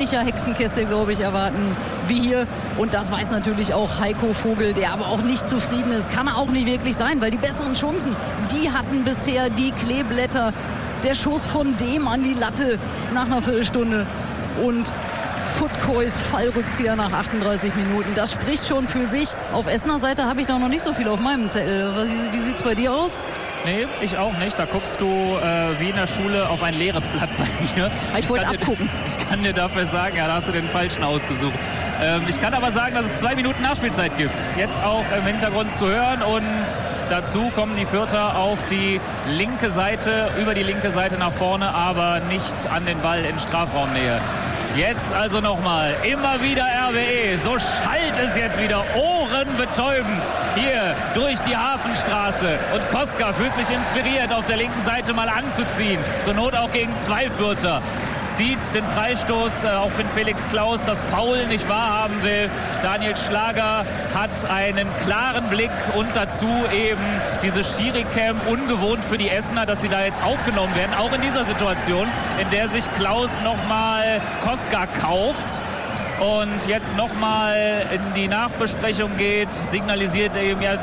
ähnlicher Hexenkessel, glaube ich, erwarten wie hier. Und das weiß natürlich auch Heiko Vogel, der aber auch nicht zufrieden ist. Kann er auch nicht wirklich sein, weil die besseren Chancen, die hatten bisher die Kleeblätter. Der Schuss von dem an die Latte nach einer Viertelstunde. Und Futkois Fallrückzieher nach 38 Minuten. Das spricht schon für sich. Auf Essener Seite habe ich da noch nicht so viel auf meinem Zettel. Wie sieht es bei dir aus? Nee, ich auch nicht. Da guckst du wie in der Schule auf ein leeres Blatt bei mir. Ich wollte abgucken. Ich kann dir dafür sagen, ja, da hast du den falschen ausgesucht. Ich kann aber sagen, dass es 2 Minuten Nachspielzeit gibt. Jetzt auch im Hintergrund zu hören. Und dazu kommen die Fürther auf die linke Seite, über die linke Seite nach vorne, aber nicht an den Ball in Strafraumnähe. Jetzt also nochmal, immer wieder RWE, so schallt es jetzt wieder, ohrenbetäubend hier durch die Hafenstraße. Und Kostka fühlt sich inspiriert, auf der linken Seite mal anzuziehen, zur Not auch gegen 2 Fürther. Zieht den Freistoß, auch wenn Felix Klaus das Foul nicht wahrhaben will. Daniel Schlager hat einen klaren Blick und dazu eben diese Schiri-Cam, ungewohnt für die Essener, dass sie da jetzt aufgenommen werden, auch in dieser Situation, in der sich Klaus nochmal Kostka kauft und jetzt nochmal in die Nachbesprechung geht, signalisiert eben, ja,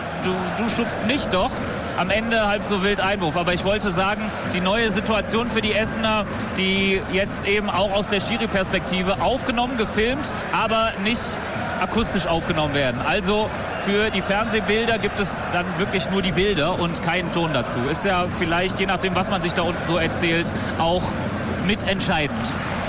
du schubst mich doch. Am Ende halb so wild Einwurf. Aber ich wollte sagen, die neue Situation für die Essener, die jetzt eben auch aus der Schiri-Perspektive aufgenommen, gefilmt, aber nicht akustisch aufgenommen werden. Also für die Fernsehbilder gibt es dann wirklich nur die Bilder und keinen Ton dazu. Ist ja vielleicht, je nachdem, was man sich da unten so erzählt, auch mitentscheidend.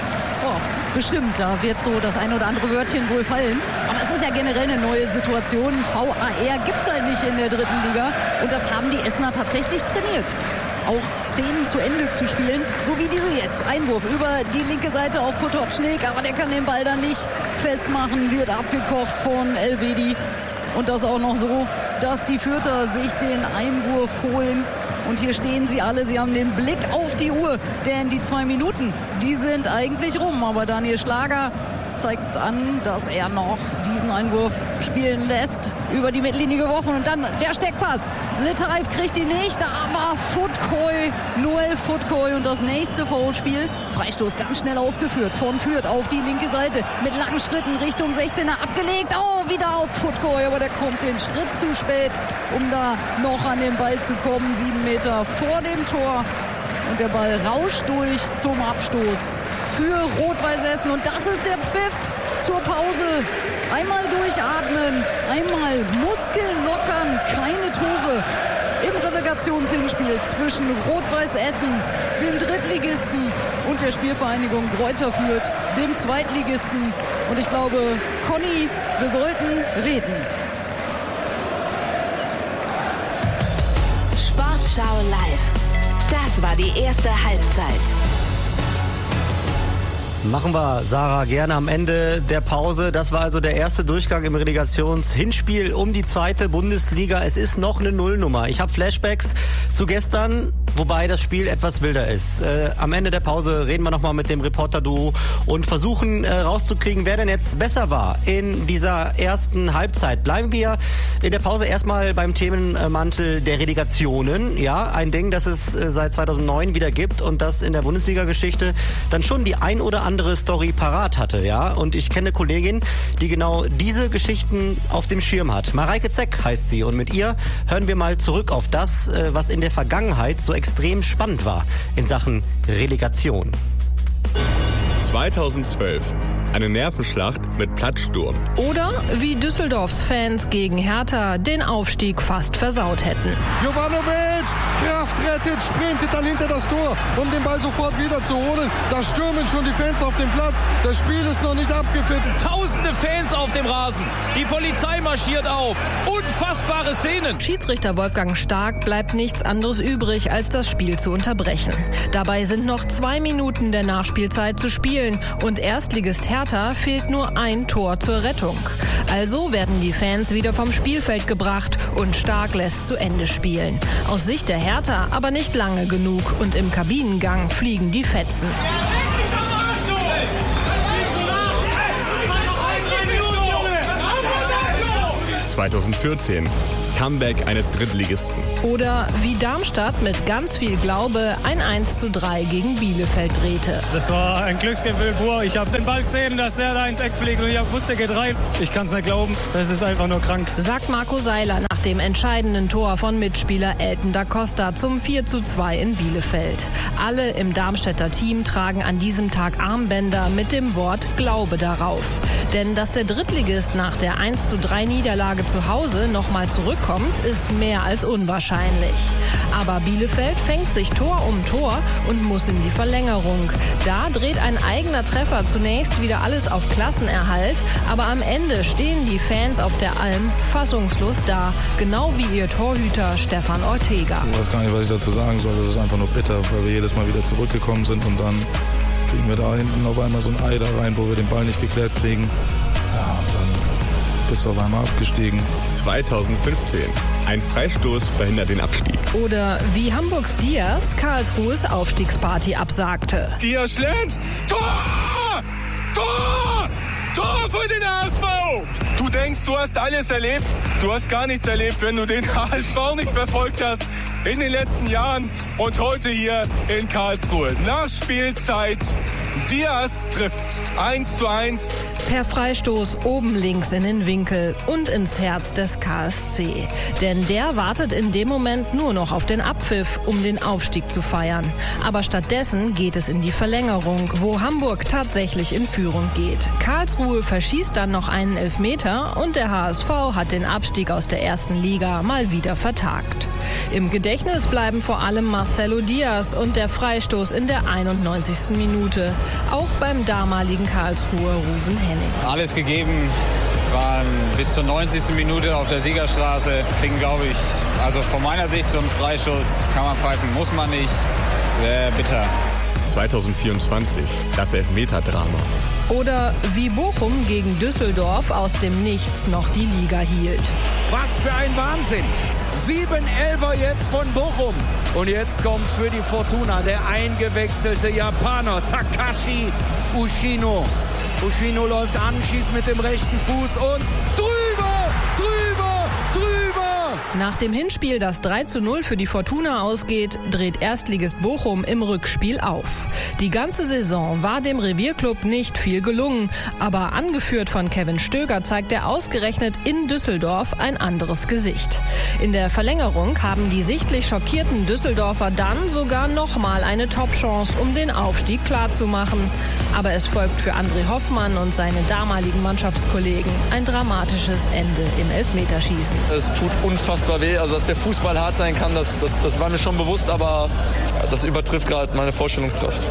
Oh, bestimmt, da wird so das ein oder andere Wörtchen wohl fallen. Aber es ist ja generell eine neue Situation. VAR gibt es halt nicht in der 3. Liga. Und das haben die Essener tatsächlich trainiert. Auch Szenen zu Ende zu spielen, so wie diese jetzt. Einwurf über die linke Seite auf Potocznik, aber der kann den Ball dann nicht festmachen, wird abgekocht von Elvedi. Und das auch noch so, dass die Fürther sich den Einwurf holen. Und hier stehen sie alle, sie haben den Blick auf die Uhr, denn die 2 Minuten, die sind eigentlich rum. Aber Daniel Schlager zeigt an, dass er noch diesen Einwurf spielen lässt. Über die Mittellinie geworfen und dann der Steckpass. Littereif kriegt ihn nicht, aber Futkoi, Noel Futkoi und das nächste Foulspiel. Freistoß ganz schnell ausgeführt von Fürth auf die linke Seite. Mit langen Schritten Richtung 16er abgelegt. Oh, wieder auf Futkoi, aber der kommt den Schritt zu spät, um da noch an den Ball zu kommen. 7 Meter vor dem Tor. Und der Ball rauscht durch zum Abstoß für Rot-Weiß Essen. Und das ist der Pfiff zur Pause. Einmal durchatmen, einmal Muskeln lockern, keine Tore im Relegationshinspiel zwischen Rot-Weiß Essen, dem Drittligisten, und der Spielvereinigung Greuther Fürth, dem Zweitligisten. Und ich glaube, Conny, wir sollten reden. Sportschau live. Das war die erste Halbzeit. Machen wir, Sarah, gerne am Ende der Pause. Das war also der erste Durchgang im Relegationshinspiel um die 2. Bundesliga. Es ist noch eine Nullnummer. Ich habe Flashbacks zu gestern, wobei das Spiel etwas wilder ist. Am Ende der Pause reden wir nochmal mit dem Reporter-Duo und versuchen rauszukriegen, wer denn jetzt besser war in dieser ersten Halbzeit. Bleiben wir in der Pause erstmal beim Themenmantel der Relegationen. Ja, ein Ding, das es seit 2009 wieder gibt und das in der Bundesliga-Geschichte dann schon die ein oder andere Story parat hatte, ja. Und ich kenne eine Kollegin, die genau diese Geschichten auf dem Schirm hat. Mareike Zeck heißt sie und mit ihr hören wir mal zurück auf das, was in der Vergangenheit so extrem spannend war in Sachen Relegation. 2012. Eine Nervenschlacht mit Platzsturm. Oder wie Düsseldorfs Fans gegen Hertha den Aufstieg fast versaut hätten. Jovanovic, Kraft rettet, sprintet dann hinter das Tor, um den Ball sofort wieder zu holen. Da stürmen schon die Fans auf den Platz. Das Spiel ist noch nicht abgepfiffen. Tausende Fans auf dem Rasen. Die Polizei marschiert auf. Unfassbare Szenen. Schiedsrichter Wolfgang Stark bleibt nichts anderes übrig, als das Spiel zu unterbrechen. Dabei sind noch 2 Minuten der Nachspielzeit zu spielen und Erstligist Hertha fehlt nur ein Tor zur Rettung. Also werden die Fans wieder vom Spielfeld gebracht und Stark lässt zu Ende spielen. Aus Sicht der Hertha aber nicht lange genug und im Kabinengang fliegen die Fetzen. 2014. Comeback eines Drittligisten. Oder wie Darmstadt mit ganz viel Glaube ein 1:3 gegen Bielefeld drehte. Das war ein Glücksgefühl pur. Ich habe den Ball gesehen, dass der da ins Eck fliegt und ich wusste, er geht rein. Ich kann es nicht glauben, das ist einfach nur krank. Sagt Marco Seiler nach dem entscheidenden Tor von Mitspieler Elton da Costa zum 4:2 in Bielefeld. Alle im Darmstädter Team tragen an diesem Tag Armbänder mit dem Wort Glaube darauf. Denn dass der Drittligist nach der 1:3 Niederlage zu Hause nochmal zurückkommt, ist mehr als unwahrscheinlich. Aber Bielefeld fängt sich Tor um Tor und muss in die Verlängerung. Da dreht ein eigener Treffer zunächst wieder alles auf Klassenerhalt, aber am Ende stehen die Fans auf der Alm fassungslos da, genau wie ihr Torhüter Stefan Ortega. Ich weiß gar nicht, was ich dazu sagen soll, das ist einfach nur bitter, weil wir jedes Mal wieder zurückgekommen sind und dann kriegen wir da hinten auf einmal so ein Ei da rein, wo wir den Ball nicht geklärt kriegen. Ja, und dann bist du auf einmal abgestiegen. 2015. Ein Freistoß verhindert den Abstieg. Oder wie Hamburgs Diaz Karlsruhes Aufstiegsparty absagte. Diaz schlägt! Tor! Tor! Tor für den HSV! Du denkst, du hast alles erlebt? Du hast gar nichts erlebt, wenn du den HSV nicht verfolgt hast in den letzten Jahren und heute hier in Karlsruhe. Nachspielzeit. Diaz trifft 1:1. Per Freistoß oben links in den Winkel und ins Herz des KSC. Denn der wartet in dem Moment nur noch auf den Abpfiff, um den Aufstieg zu feiern. Aber stattdessen geht es in die Verlängerung, wo Hamburg tatsächlich in Führung geht. Karlsruhe verschießt dann noch einen Elfmeter und der HSV hat den Abstieg aus der ersten Liga mal wieder vertagt. Im Gedächtnis bleiben vor allem Marcelo Diaz und der Freistoß in der 91. Minute. Auch beim damaligen Karlsruher Ruven Hennings. Alles gegeben, waren bis zur 90. Minute auf der Siegerstraße. Klingt, glaube ich, also von meiner Sicht so ein Freistoß kann man pfeifen, muss man nicht. Sehr bitter. 2024, das Elfmeter-Drama. Oder wie Bochum gegen Düsseldorf aus dem Nichts noch die Liga hielt. Was für ein Wahnsinn! 7 Elfer jetzt von Bochum. Und jetzt kommt für die Fortuna der eingewechselte Japaner Takashi Ushino. Ushino läuft an, schießt mit dem rechten Fuß und drüber, drüber, drüber. Nach dem Hinspiel, das 3:0 für die Fortuna ausgeht, dreht Erstligist Bochum im Rückspiel auf. Die ganze Saison war dem Revierclub nicht viel gelungen, aber angeführt von Kevin Stöger zeigt er ausgerechnet in Düsseldorf ein anderes Gesicht. In der Verlängerung haben die sichtlich schockierten Düsseldorfer dann sogar nochmal eine Top-Chance, um den Aufstieg klarzumachen. Aber es folgt für André Hoffmann und seine damaligen Mannschaftskollegen ein dramatisches Ende im Elfmeterschießen. Es tut unfassbar weh, also dass der Fußball hart sein kann, das war mir schon bewusst, aber das übertrifft gerade meine Vorstellungskraft.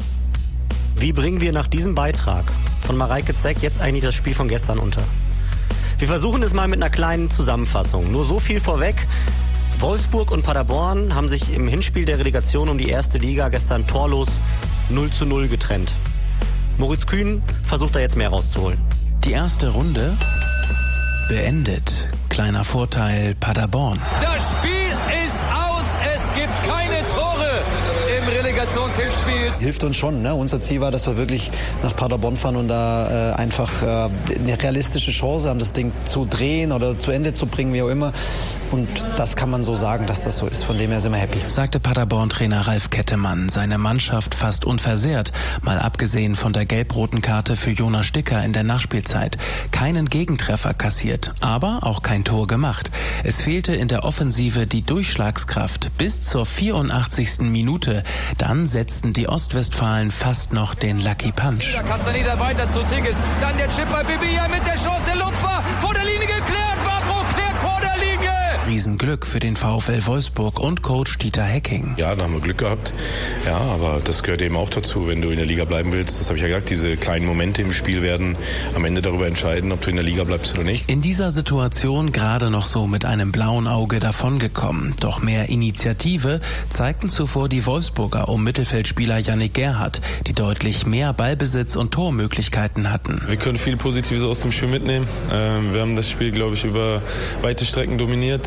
Wie bringen wir nach diesem Beitrag von Mareike Zeck jetzt eigentlich das Spiel von gestern unter? Wir versuchen es mal mit einer kleinen Zusammenfassung. Nur so viel vorweg. Wolfsburg und Paderborn haben sich im Hinspiel der Relegation um die erste Liga gestern torlos 0:0 getrennt. Moritz Kühn versucht da jetzt mehr rauszuholen. Die erste Runde beendet. Kleiner Vorteil Paderborn. Das Spiel ist aus. Es gibt keine Tore im Relegationshinspiel. Hilft uns schon. Ne? Unser Ziel war, dass wir wirklich nach Paderborn fahren und da einfach eine realistische Chance haben, das Ding zu drehen oder zu Ende zu bringen, wie auch immer. Und das kann man so sagen, dass das so ist. Von dem her sind wir happy. Sagte Paderborn-Trainer Ralf Kettemann. Seine Mannschaft fast unversehrt. Mal abgesehen von der gelb-roten Karte für Jonas Sticker in der Nachspielzeit. Keinen Gegentreffer kassiert, aber auch kein Tor gemacht. Es fehlte in der Offensive die Durchschlagskraft bis zur 84. Minute. Dann setzten die Ostwestfalen fast noch den Lucky Punch. Castaneda weiter zu Tigges. Dann der Chip bei Bibia mit der Chance. Der Lupfer vor der Linie geklärt. Wafro klärt vor der Linie. Riesenglück für den VfL Wolfsburg und Coach Dieter Hecking. Ja, da haben wir Glück gehabt. Ja, aber das gehört eben auch dazu, wenn du in der Liga bleiben willst. Das habe ich ja gesagt, diese kleinen Momente im Spiel werden am Ende darüber entscheiden, ob du in der Liga bleibst oder nicht. In dieser Situation gerade noch so mit einem blauen Auge davongekommen. Doch mehr Initiative zeigten zuvor die Wolfsburger um Mittelfeldspieler Yannick Gerhardt, die deutlich mehr Ballbesitz und Tormöglichkeiten hatten. Wir können viel Positives aus dem Spiel mitnehmen. Wir haben das Spiel, glaube ich, über weite Strecken dominiert.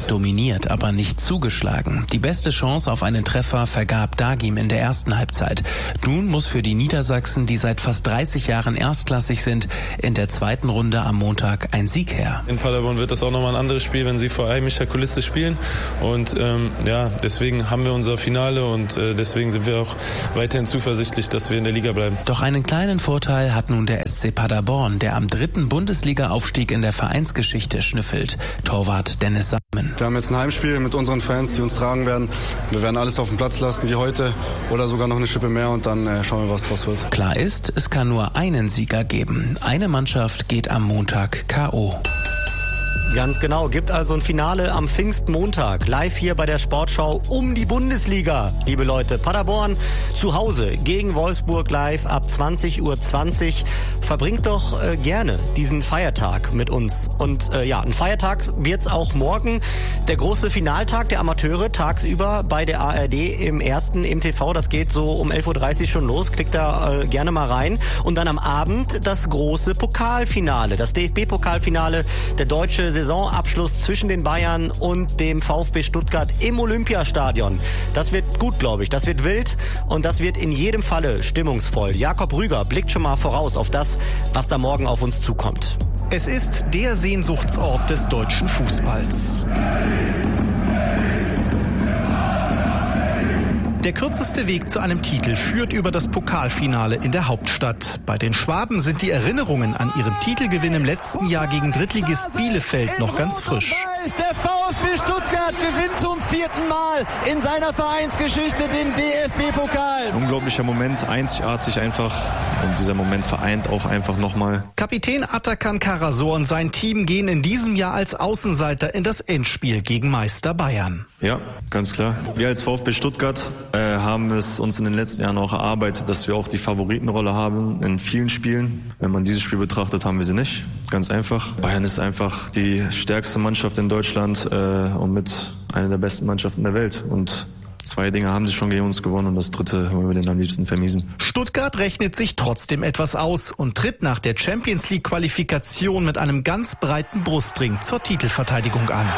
Dominiert, aber nicht zugeschlagen. Die beste Chance auf einen Treffer vergab Dagim in der ersten Halbzeit. Nun muss für die Niedersachsen, die seit fast 30 Jahren erstklassig sind, in der zweiten Runde am Montag ein Sieg her. In Paderborn wird das auch nochmal ein anderes Spiel, wenn sie vor heimischer Kulisse spielen. Und deswegen haben wir unser Finale und deswegen sind wir auch weiterhin zuversichtlich, dass wir in der Liga bleiben. Doch einen kleinen Vorteil hat nun der SC Paderborn, der am 3. Bundesliga-Aufstieg in der Vereinsgeschichte schnüffelt. Torwart Dennis Salmen. Wir haben jetzt ein Heimspiel mit unseren Fans, die uns tragen werden. Wir werden alles auf den Platz lassen wie heute oder sogar noch eine Schippe mehr und dann schauen wir, was draus wird. Klar ist, es kann nur einen Sieger geben. Eine Mannschaft geht am Montag K.O. Ganz genau, gibt also ein Finale am Pfingstmontag, live hier bei der Sportschau um die Bundesliga, liebe Leute. Paderborn zu Hause gegen Wolfsburg live ab 20:20 Uhr. Verbringt doch gerne diesen Feiertag mit uns. Und ein Feiertag wird's auch morgen. Der große Finaltag der Amateure tagsüber bei der ARD im TV. Das geht so um 11:30 Uhr schon los. Klickt da gerne mal rein. Und dann am Abend das große Pokalfinale, das DFB-Pokalfinale, der deutsche Saisonabschluss zwischen den Bayern und dem VfB Stuttgart im Olympiastadion. Das wird gut, glaube ich. Das wird wild und das wird in jedem Falle stimmungsvoll. Jakob Rüger blickt schon mal voraus auf das, was da morgen auf uns zukommt. Es ist der Sehnsuchtsort des deutschen Fußballs. Der kürzeste Weg zu einem Titel führt über das Pokalfinale in der Hauptstadt. Bei den Schwaben sind die Erinnerungen an ihren Titelgewinn im letzten Jahr gegen Drittligist Bielefeld noch ganz frisch. Der VfB Stuttgart gewinnt zum 4. Mal in seiner Vereinsgeschichte den DFB-Pokal. Unglaublicher Moment, einzigartig einfach. Und dieser Moment vereint auch einfach nochmal. Kapitän Atakan Karasor und sein Team gehen in diesem Jahr als Außenseiter in das Endspiel gegen Meister Bayern. Ja, ganz klar. Wir als VfB Stuttgart haben es uns in den letzten Jahren auch erarbeitet, dass wir auch die Favoritenrolle haben in vielen Spielen. Wenn man dieses Spiel betrachtet, haben wir sie nicht. Ganz einfach. Bayern ist einfach die stärkste Mannschaft in Deutschland und mit einer der besten Mannschaften der Welt. Und 2 Dinge haben sie schon gegen uns gewonnen und das 3. wollen wir denen am liebsten vermiesen. Stuttgart rechnet sich trotzdem etwas aus und tritt nach der Champions-League-Qualifikation mit einem ganz breiten Brustring zur Titelverteidigung an.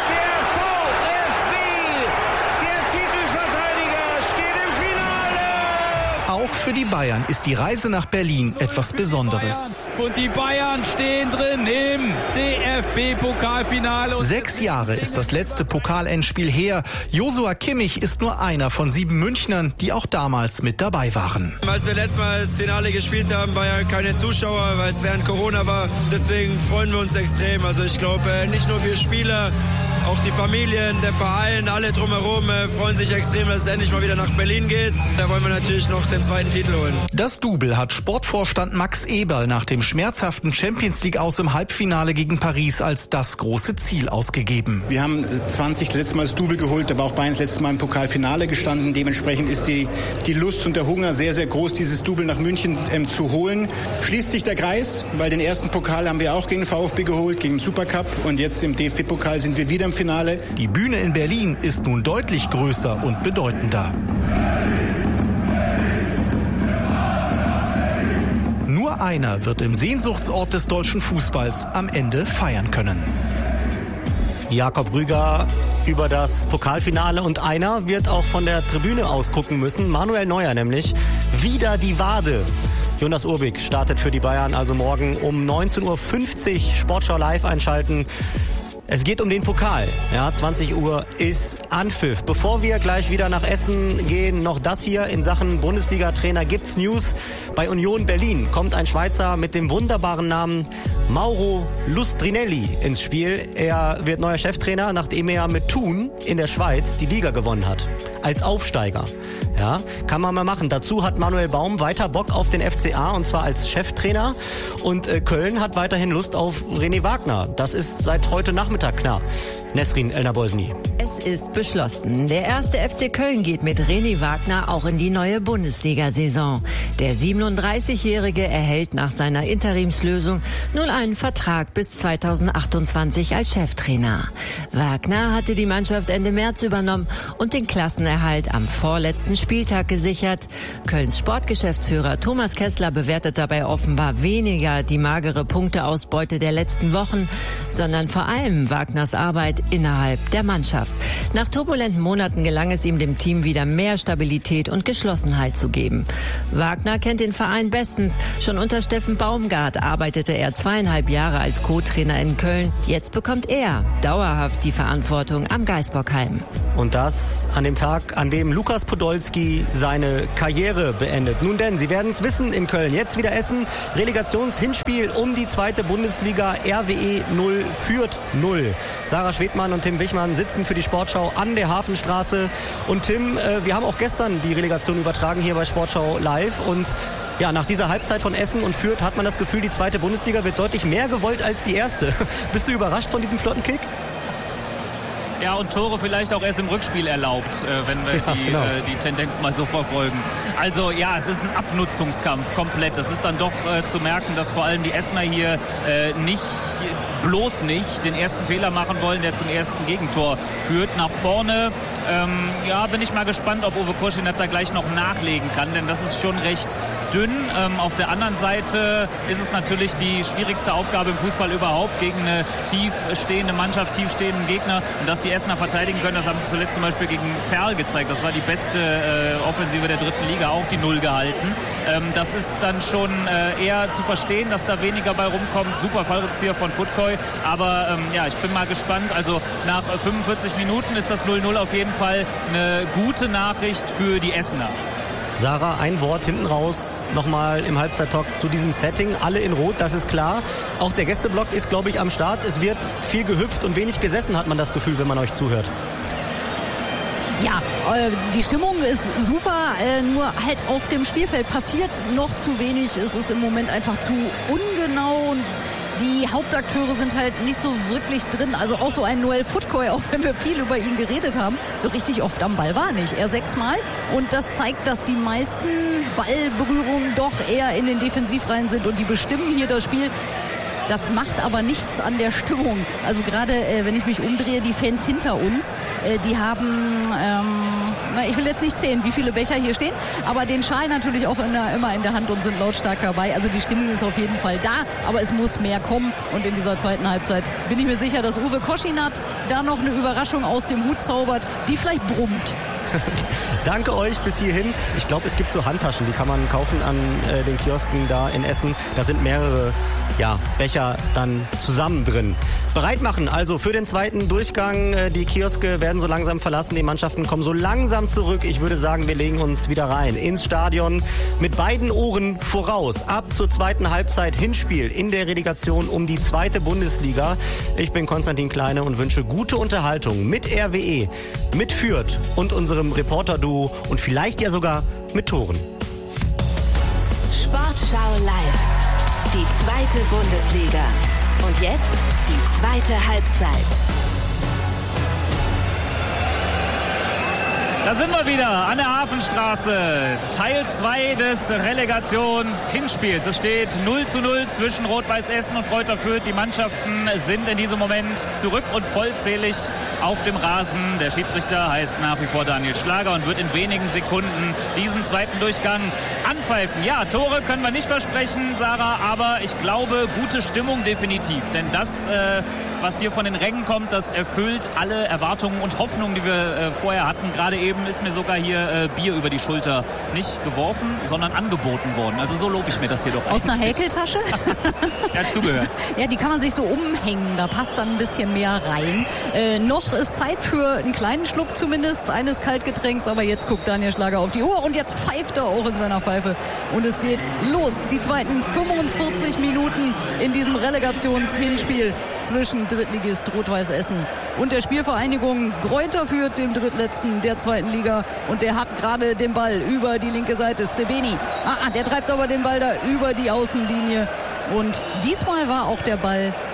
Auch für die Bayern ist die Reise nach Berlin etwas Besonderes. Und die Bayern stehen drin im DFB-Pokalfinale. 6 Jahre ist das letzte Pokalendspiel her. Joshua Kimmich ist nur einer von 7 Münchnern, die auch damals mit dabei waren. Als wir letztes Mal das Finale gespielt haben, war ja keine Zuschauer, weil es während Corona war. Deswegen freuen wir uns extrem. Also ich glaube, nicht nur wir Spieler, auch die Familien, der Verein, alle drumherum freuen sich extrem, dass es endlich mal wieder nach Berlin geht. Da wollen wir natürlich noch den 2. Titel holen. Das Double hat Sportvorstand Max Eberl nach dem schmerzhaften Champions-League-Aus im Halbfinale gegen Paris als das große Ziel ausgegeben. Wir haben 20 das letzte Mal das Double geholt, da war auch Bayern das letzte Mal im Pokalfinale gestanden. Dementsprechend ist die Lust und der Hunger sehr, sehr groß, dieses Double nach München zu holen. Schließt sich der Kreis, weil den ersten Pokal haben wir auch gegen den VfB geholt, gegen den Supercup. Und jetzt im DFB-Pokal sind wir wieder im Finale. Die Bühne in Berlin ist nun deutlich größer und bedeutender. Nur einer wird im Sehnsuchtsort des deutschen Fußballs am Ende feiern können. Jakob Rüger über das Pokalfinale und einer wird auch von der Tribüne aus gucken müssen. Manuel Neuer nämlich. Wieder die Wade. Jonas Urbig startet für die Bayern also morgen um 19:50 Uhr Sportschau live einschalten. Es geht um den Pokal. Ja, 20 Uhr ist Anpfiff. Bevor wir gleich wieder nach Essen gehen, noch das hier in Sachen Bundesliga-Trainer gibt's News. Bei Union Berlin kommt ein Schweizer mit dem wunderbaren Namen Mauro Lustrinelli ins Spiel. Er wird neuer Cheftrainer, nachdem er mit Thun in der Schweiz die Liga gewonnen hat. Als Aufsteiger. Ja, kann man mal machen. Dazu hat Manuel Baum weiter Bock auf den FCA und zwar als Cheftrainer. Und Köln hat weiterhin Lust auf René Wagner. Das ist seit heute Nachmittag klar. Nesrin Elnabozny. Es Es ist beschlossen. Der erste FC Köln geht mit René Wagner auch in die neue Bundesliga-Saison. Der 37-Jährige erhält nach seiner Interimslösung nun einen Vertrag bis 2028 als Cheftrainer. Wagner hatte die Mannschaft Ende März übernommen und den Klassenerhalt am vorletzten Spieltag gesichert. Kölns Sportgeschäftsführer Thomas Kessler bewertet dabei offenbar weniger die magere Punkteausbeute der letzten Wochen, sondern vor allem Wagners Arbeit innerhalb der Mannschaft. Nach turbulenten Monaten gelang es ihm, dem Team wieder mehr Stabilität und Geschlossenheit zu geben. Wagner kennt den Verein bestens. Schon unter Steffen Baumgart arbeitete er 2,5 Jahre als Co-Trainer in Köln. Jetzt bekommt er dauerhaft die Verantwortung am Geisbockheim. Und das an dem Tag, an dem Lukas Podolski seine Karriere beendet. Nun denn, Sie werden es wissen in Köln. Jetzt wieder Essen. Relegationshinspiel um die 2. Bundesliga. RWE 0 führt 0. Sarah Schwedmann und Tim Wichmann sitzen für die Sportschau an der Hafenstraße. Und Tim, wir haben auch gestern die Relegation übertragen hier bei Sportschau Live. Und ja, nach dieser Halbzeit von Essen und Fürth hat man das Gefühl, die 2. Bundesliga wird deutlich mehr gewollt als die erste. Bist du überrascht von diesem flotten Kick? Ja, und Tore vielleicht auch erst im Rückspiel erlaubt, wenn wir die Tendenz mal so verfolgen. Also ja, es ist ein Abnutzungskampf komplett. Es ist dann doch zu merken, dass vor allem die Essener hier bloß nicht den ersten Fehler machen wollen, der zum ersten Gegentor führt. Nach vorne, bin ich mal gespannt, ob Uwe Koschinat da gleich noch nachlegen kann, denn das ist schon recht dünn. Auf der anderen Seite ist es natürlich die schwierigste Aufgabe im Fußball überhaupt, gegen eine tief stehende Mannschaft, tief stehenden Gegner. Und dass die Essener verteidigen können, das haben sie zuletzt zum Beispiel gegen Ferl gezeigt. Das war die beste Offensive der 3. Liga, auch die 0 gehalten. Das ist dann schon eher zu verstehen, dass da weniger bei rumkommt. Super Fallrückzieher von Futkoy. Aber ich bin mal gespannt. Also nach 45 Minuten ist das 0-0 auf jeden Fall eine gute Nachricht für die Essener. Sarah, ein Wort hinten raus nochmal im Halbzeittalk zu diesem Setting. Alle in Rot, das ist klar. Auch der Gästeblock ist, glaube ich, am Start. Es wird viel gehüpft und wenig gesessen, hat man das Gefühl, wenn man euch zuhört. Ja, die Stimmung ist super, nur halt auf dem Spielfeld passiert noch zu wenig. Es ist im Moment einfach zu ungenau. Die Hauptakteure sind halt nicht so wirklich drin. Also auch so ein Noel Futkoy, auch wenn wir viel über ihn geredet haben, so richtig oft am Ball war nicht. Er 6-mal. Und das zeigt, dass die meisten Ballberührungen doch eher in den Defensivreihen sind und die bestimmen hier das Spiel. Das macht aber nichts an der Stimmung. Also gerade, wenn ich mich umdrehe, die Fans hinter uns, die haben, ich will jetzt nicht zählen, wie viele Becher hier stehen, aber den Schal natürlich auch immer in der Hand und sind lautstark dabei. Also die Stimmung ist auf jeden Fall da, aber es muss mehr kommen. Und in dieser 2. Halbzeit bin ich mir sicher, dass Uwe Koschinat da noch eine Überraschung aus dem Hut zaubert, die vielleicht brummt. Danke euch bis hierhin. Ich glaube, es gibt so Handtaschen, die kann man kaufen an den Kiosken da in Essen. Da sind mehrere Becher dann zusammen drin. Bereit machen also für den 2. Durchgang. Die Kioske werden so langsam verlassen. Die Mannschaften kommen so langsam zurück. Ich würde sagen, wir legen uns wieder rein ins Stadion mit beiden Ohren voraus. Ab zur 2. Halbzeit Hinspiel in der Relegation um die 2. Bundesliga. Ich bin Konstantin Kleine und wünsche gute Unterhaltung mit RWE, mit Fürth und unserem Reporter-Duo und vielleicht ja sogar mit Toren. Sportschau live. Die 2. Bundesliga. Und jetzt die 2. Halbzeit. Da sind wir wieder an der Hafenstraße. Teil 2 des Relegationshinspiels. Es steht 0:0 zwischen Rot-Weiß Essen und Greuther Fürth. Die Mannschaften sind in diesem Moment zurück und vollzählig auf dem Rasen. Der Schiedsrichter heißt nach wie vor Daniel Schlager und wird in wenigen Sekunden diesen 2. Durchgang anpfeifen. Ja, Tore können wir nicht versprechen, Sarah, aber ich glaube, gute Stimmung definitiv. Denn das, was hier von den Rängen kommt, das erfüllt alle Erwartungen und Hoffnungen, die wir vorher hatten. Gerade eben ist mir sogar hier Bier über die Schulter nicht geworfen, sondern angeboten worden. Also so lobe ich mir das hier doch. Aus einer Häkeltasche? Ja, zugehört. Ja, die kann man sich so umhängen. Da passt dann ein bisschen mehr rein. Noch ist Zeit für einen kleinen Schluck zumindest eines Kaltgetränks. Aber jetzt guckt Daniel Schlager auf die Uhr und jetzt pfeift er auch in seiner Pfeife. Und es geht los. Die zweiten 45 Minuten in diesem Relegationshinspiel zwischen Drittligist Rot-Weiß Essen und der Spielvereinigung Greuther Fürth, dem Drittletzten der 2. Liga. Und der hat gerade den Ball über die linke Seite. Steveni. Der treibt aber den Ball da über die Außenlinie. Und diesmal war auch der Ball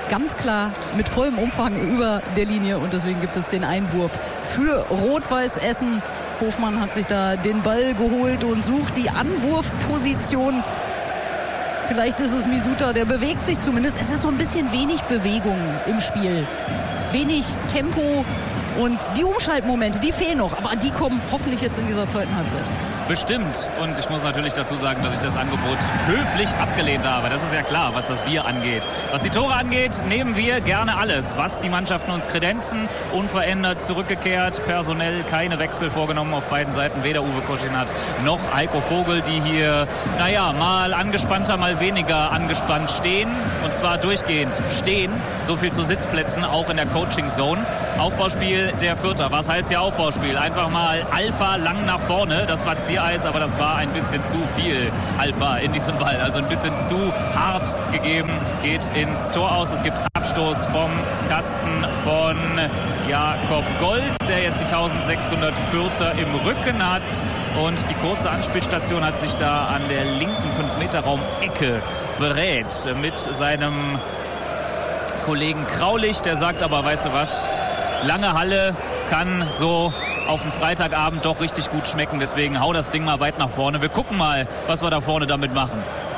ganz klar mit vollem Umfang über der Linie und deswegen gibt es den Einwurf für Rot-Weiß Essen. Hofmann hat sich da den Ball geholt und sucht die Anwurfposition. Vielleicht ist es Misuta, der bewegt sich zumindest. Es ist so ein bisschen wenig Bewegung im Spiel. Wenig Tempo und die Umschaltmomente, die fehlen noch. Aber die kommen hoffentlich jetzt in dieser zweiten Halbzeit. Bestimmt. Und ich muss natürlich dazu sagen, dass ich das Angebot höflich abgelehnt habe. Das ist ja klar, was das Bier angeht. Was die Tore angeht, nehmen wir gerne alles, was die Mannschaften uns kredenzen. Unverändert zurückgekehrt, personell keine Wechsel vorgenommen auf beiden Seiten. Weder Uwe Koschinat noch Heiko Vogel, die hier, mal angespannter, mal weniger angespannt stehen. Und zwar durchgehend stehen. So viel zu Sitzplätzen, auch in der Coaching-Zone. Aufbauspiel der Fürther. Was heißt ja Aufbauspiel? Einfach mal Alpha lang nach vorne. Das war Ziereis, aber das war ein bisschen zu viel Alpha in diesem Ball. Also ein bisschen zu hart gegeben. Geht ins Tor aus. Es gibt Abstoß vom Kasten von Jakob Golz, der jetzt die 1600 Fürther im Rücken hat. Und die kurze Anspielstation hat sich da an der linken 5-Meter-Raum-Ecke berät mit seinem Kollegen Kraulich. Der sagt aber, weißt du was, lange Halle kann so auf den Freitagabend doch richtig gut schmecken. Deswegen hau das Ding mal weit nach vorne. Wir gucken mal, was wir da vorne damit machen.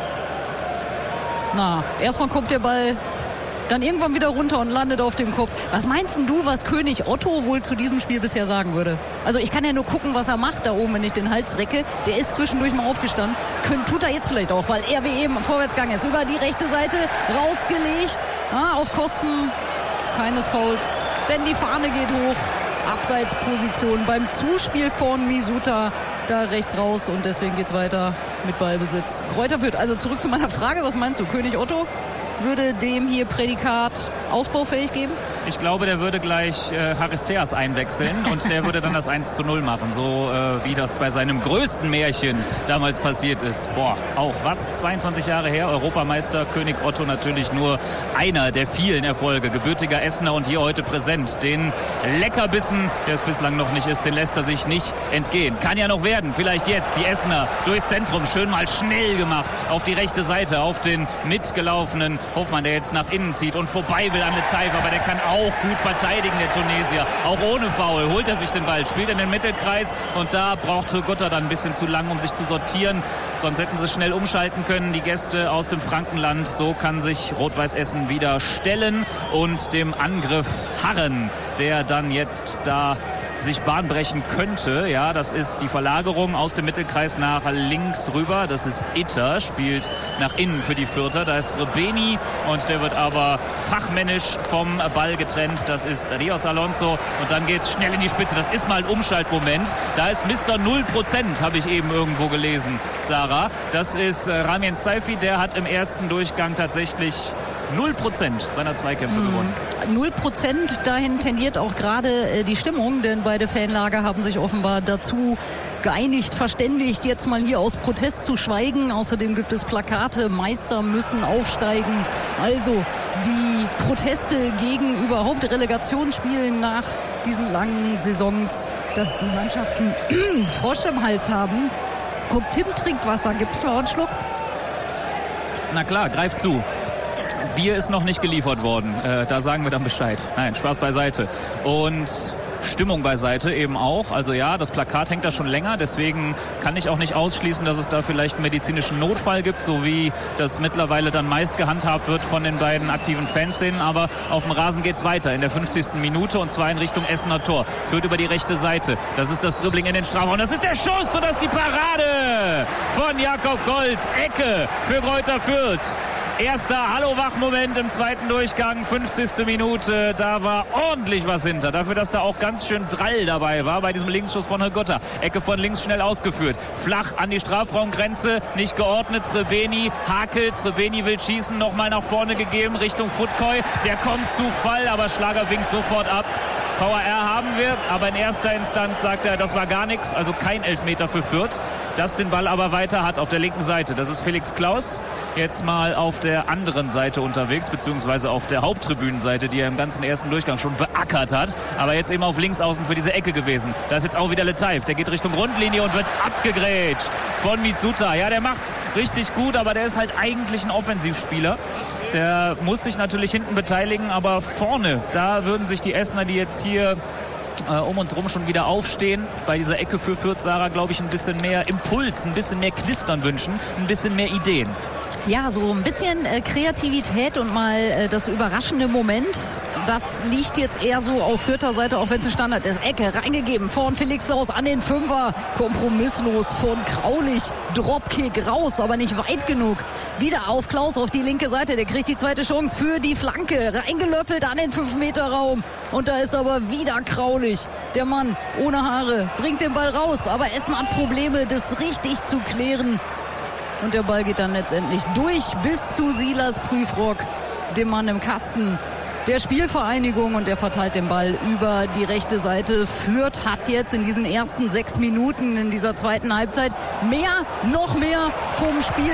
Erstmal kommt der Ball dann irgendwann wieder runter und landet auf dem Kopf. Was meinst denn du, was König Otto wohl zu diesem Spiel bisher sagen würde? Also ich kann ja nur gucken, was er macht da oben, wenn ich den Hals recke. Der ist zwischendurch mal aufgestanden. Tut er jetzt vielleicht auch, weil er wie eben vorwärtsgegangen ist. Über die rechte Seite rausgelegt. Auf Kosten keines Fouls. Denn die Fahne geht hoch. Abseitsposition beim Zuspiel von Misuta. Da rechts raus und deswegen geht's weiter mit Ballbesitz. Greuther Fürth. Also zurück zu meiner Frage. Was meinst du? König Otto würde dem hier Prädikat ausbaufähig geben? Ich glaube, der würde gleich Charisteas einwechseln und der würde dann das 1:0 machen, so wie das bei seinem größten Märchen damals passiert ist. Auch was? 22 Jahre her, Europameister König Otto, natürlich nur einer der vielen Erfolge. Gebürtiger Essener und hier heute präsent. Den Leckerbissen, der es bislang noch nicht ist, den lässt er sich nicht entgehen. Kann ja noch werden, vielleicht jetzt. Die Essener durchs Zentrum, schön mal schnell gemacht auf die rechte Seite, auf den mitgelaufenen Hofmann, der jetzt nach innen zieht und vorbei will an Letaif, aber der kann auch gut verteidigen, der Tunesier. Auch ohne Foul holt er sich den Ball, spielt in den Mittelkreis und da braucht Gotter dann ein bisschen zu lang, um sich zu sortieren. Sonst hätten sie schnell umschalten können, die Gäste aus dem Frankenland. So kann sich Rot-Weiß Essen wieder stellen und dem Angriff harren, der dann jetzt da sich Bahn brechen könnte. Ja, das ist die Verlagerung aus dem Mittelkreis nach links rüber. Das ist Itter, spielt nach innen für die Fürther. Da ist Rebeni und der wird aber fachmännisch vom Ball getrennt. Das ist Rios Alonso und dann geht's schnell in die Spitze. Das ist mal ein Umschaltmoment. Da ist Mr. 0%, habe ich eben irgendwo gelesen, Sarah. Das ist Ramien Saifi, der hat im ersten Durchgang tatsächlich 0% seiner Zweikämpfe gewonnen. 0%, dahin tendiert auch gerade die Stimmung, denn beide Fanlager haben sich offenbar dazu geeinigt, verständigt, jetzt mal hier aus Protest zu schweigen. Außerdem gibt es Plakate, Meister müssen aufsteigen. Also die Proteste gegen überhaupt Relegationsspielen nach diesen langen Saisons, dass die Mannschaften Frosch im Hals haben. Guck, Tim trinkt Wasser, gibt's mal einen Schluck? Na klar, greif zu. Bier ist noch nicht geliefert worden. Da sagen wir dann Bescheid. Nein, Spaß beiseite. Und Stimmung beiseite eben auch. Also ja, das Plakat hängt da schon länger. Deswegen kann ich auch nicht ausschließen, dass es da vielleicht einen medizinischen Notfall gibt, so wie das mittlerweile dann meist gehandhabt wird von den beiden aktiven Fanszenen. Aber auf dem Rasen geht's weiter in der 50. Minute und zwar in Richtung Essener Tor. Führt über die rechte Seite. Das ist das Dribbling in den Strafraum. Das ist der Schuss und das ist die Parade von Jakob Golz. Ecke für Greuther Fürth. Erster Hallo-Wach-Moment im zweiten Durchgang, 50. Minute. Da war ordentlich was hinter. Dafür, dass da auch ganz schön Drall dabei war bei diesem Linksschuss von Gotter. Ecke von links schnell ausgeführt. Flach an die Strafraumgrenze, nicht geordnet. Srebeni hakelt. Srebeni will schießen, nochmal nach vorne gegeben Richtung Futkoi. Der kommt zu Fall, aber Schlager winkt sofort ab. VAR haben wir, aber in erster Instanz sagt er, das war gar nichts, also kein Elfmeter für Fürth. Das den Ball aber weiter hat auf der linken Seite. Das ist Felix Klaus. Jetzt mal auf der anderen Seite unterwegs, beziehungsweise auf der Haupttribünenseite, die er im ganzen ersten Durchgang schon beackert hat. Aber jetzt eben auf links außen für diese Ecke gewesen. Da ist jetzt auch wieder Letaif. Der geht Richtung Grundlinie und wird abgegrätscht von Mitsuta. Ja, der macht's richtig gut, aber der ist halt eigentlich ein Offensivspieler. Der muss sich natürlich hinten beteiligen, aber vorne, da würden sich die Essener, die jetzt hier um uns rum schon wieder aufstehen, bei dieser Ecke für Fürth, Sarah, glaube ich, ein bisschen mehr Impuls, ein bisschen mehr Knistern wünschen, ein bisschen mehr Ideen. Ja, so ein bisschen Kreativität und mal das überraschende Moment. Das liegt jetzt eher so auf Fürther Seite, auch wenn es ein Standard ist. Ecke reingegeben, vorn Felix Klaus an den Fünfer. Kompromisslos von Kraulich. Dropkick raus, aber nicht weit genug. Wieder auf Klaus auf die linke Seite. Der kriegt die zweite Chance für die Flanke. Reingelöffelt an den 5-Meter-Raum. Und da ist aber wieder Kraulich. Der Mann ohne Haare bringt den Ball raus. Aber Essen hat Probleme, das richtig zu klären. Und der Ball geht dann letztendlich durch bis zu Silas Prüfrock, dem Mann im Kasten der Spielvereinigung. Und der verteilt den Ball über die rechte Seite. Fürth hat jetzt in diesen ersten 6 Minuten in dieser zweiten Halbzeit noch mehr vom Spiel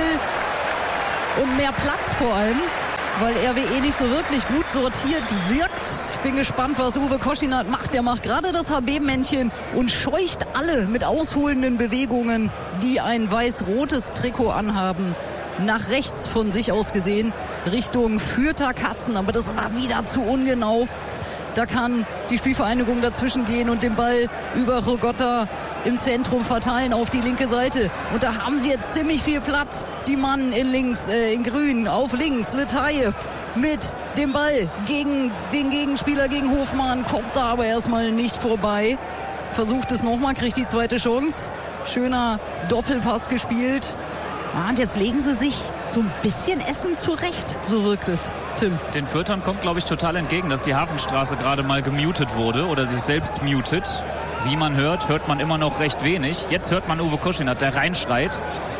und mehr Platz vor allem, weil RWE nicht so wirklich gut sortiert wirkt. Ich bin gespannt, was Uwe Koschinat macht. Der macht gerade das HB-Männchen und scheucht alle mit ausholenden Bewegungen, die ein weiß-rotes Trikot anhaben, nach rechts von sich aus gesehen, Richtung Fürther Kasten. Aber das war wieder zu ungenau. Da kann die Spielvereinigung dazwischen gehen und den Ball über Rogotta im Zentrum verteilen auf die linke Seite. Und da haben sie jetzt ziemlich viel Platz. Die Mann in grün, auf links, Letaif mit dem Ball gegen den Gegenspieler, gegen Hofmann, kommt da aber erstmal nicht vorbei. Versucht es nochmal, kriegt die zweite Chance. Schöner Doppelpass gespielt. Und jetzt legen sie sich so ein bisschen Essen zurecht, so wirkt es. Tim. Den Fürthern kommt, glaube ich, total entgegen, dass die Hafenstraße gerade mal gemutet wurde oder sich selbst mutet. Wie man hört man immer noch recht wenig. Jetzt hört man Uwe Koschinat, der reinschreit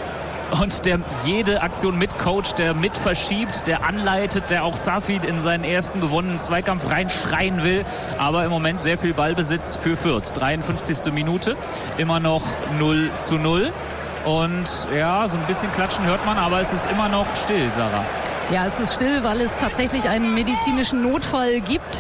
und der jede Aktion mitcoacht, der mit verschiebt, der anleitet, der auch Safid in seinen ersten gewonnenen Zweikampf reinschreien will. Aber im Moment sehr viel Ballbesitz für Fürth. 53. Minute, immer noch 0:0. Und ja, so ein bisschen Klatschen hört man, aber es ist immer noch still, Sarah. Ja, es ist still, weil es tatsächlich einen medizinischen Notfall gibt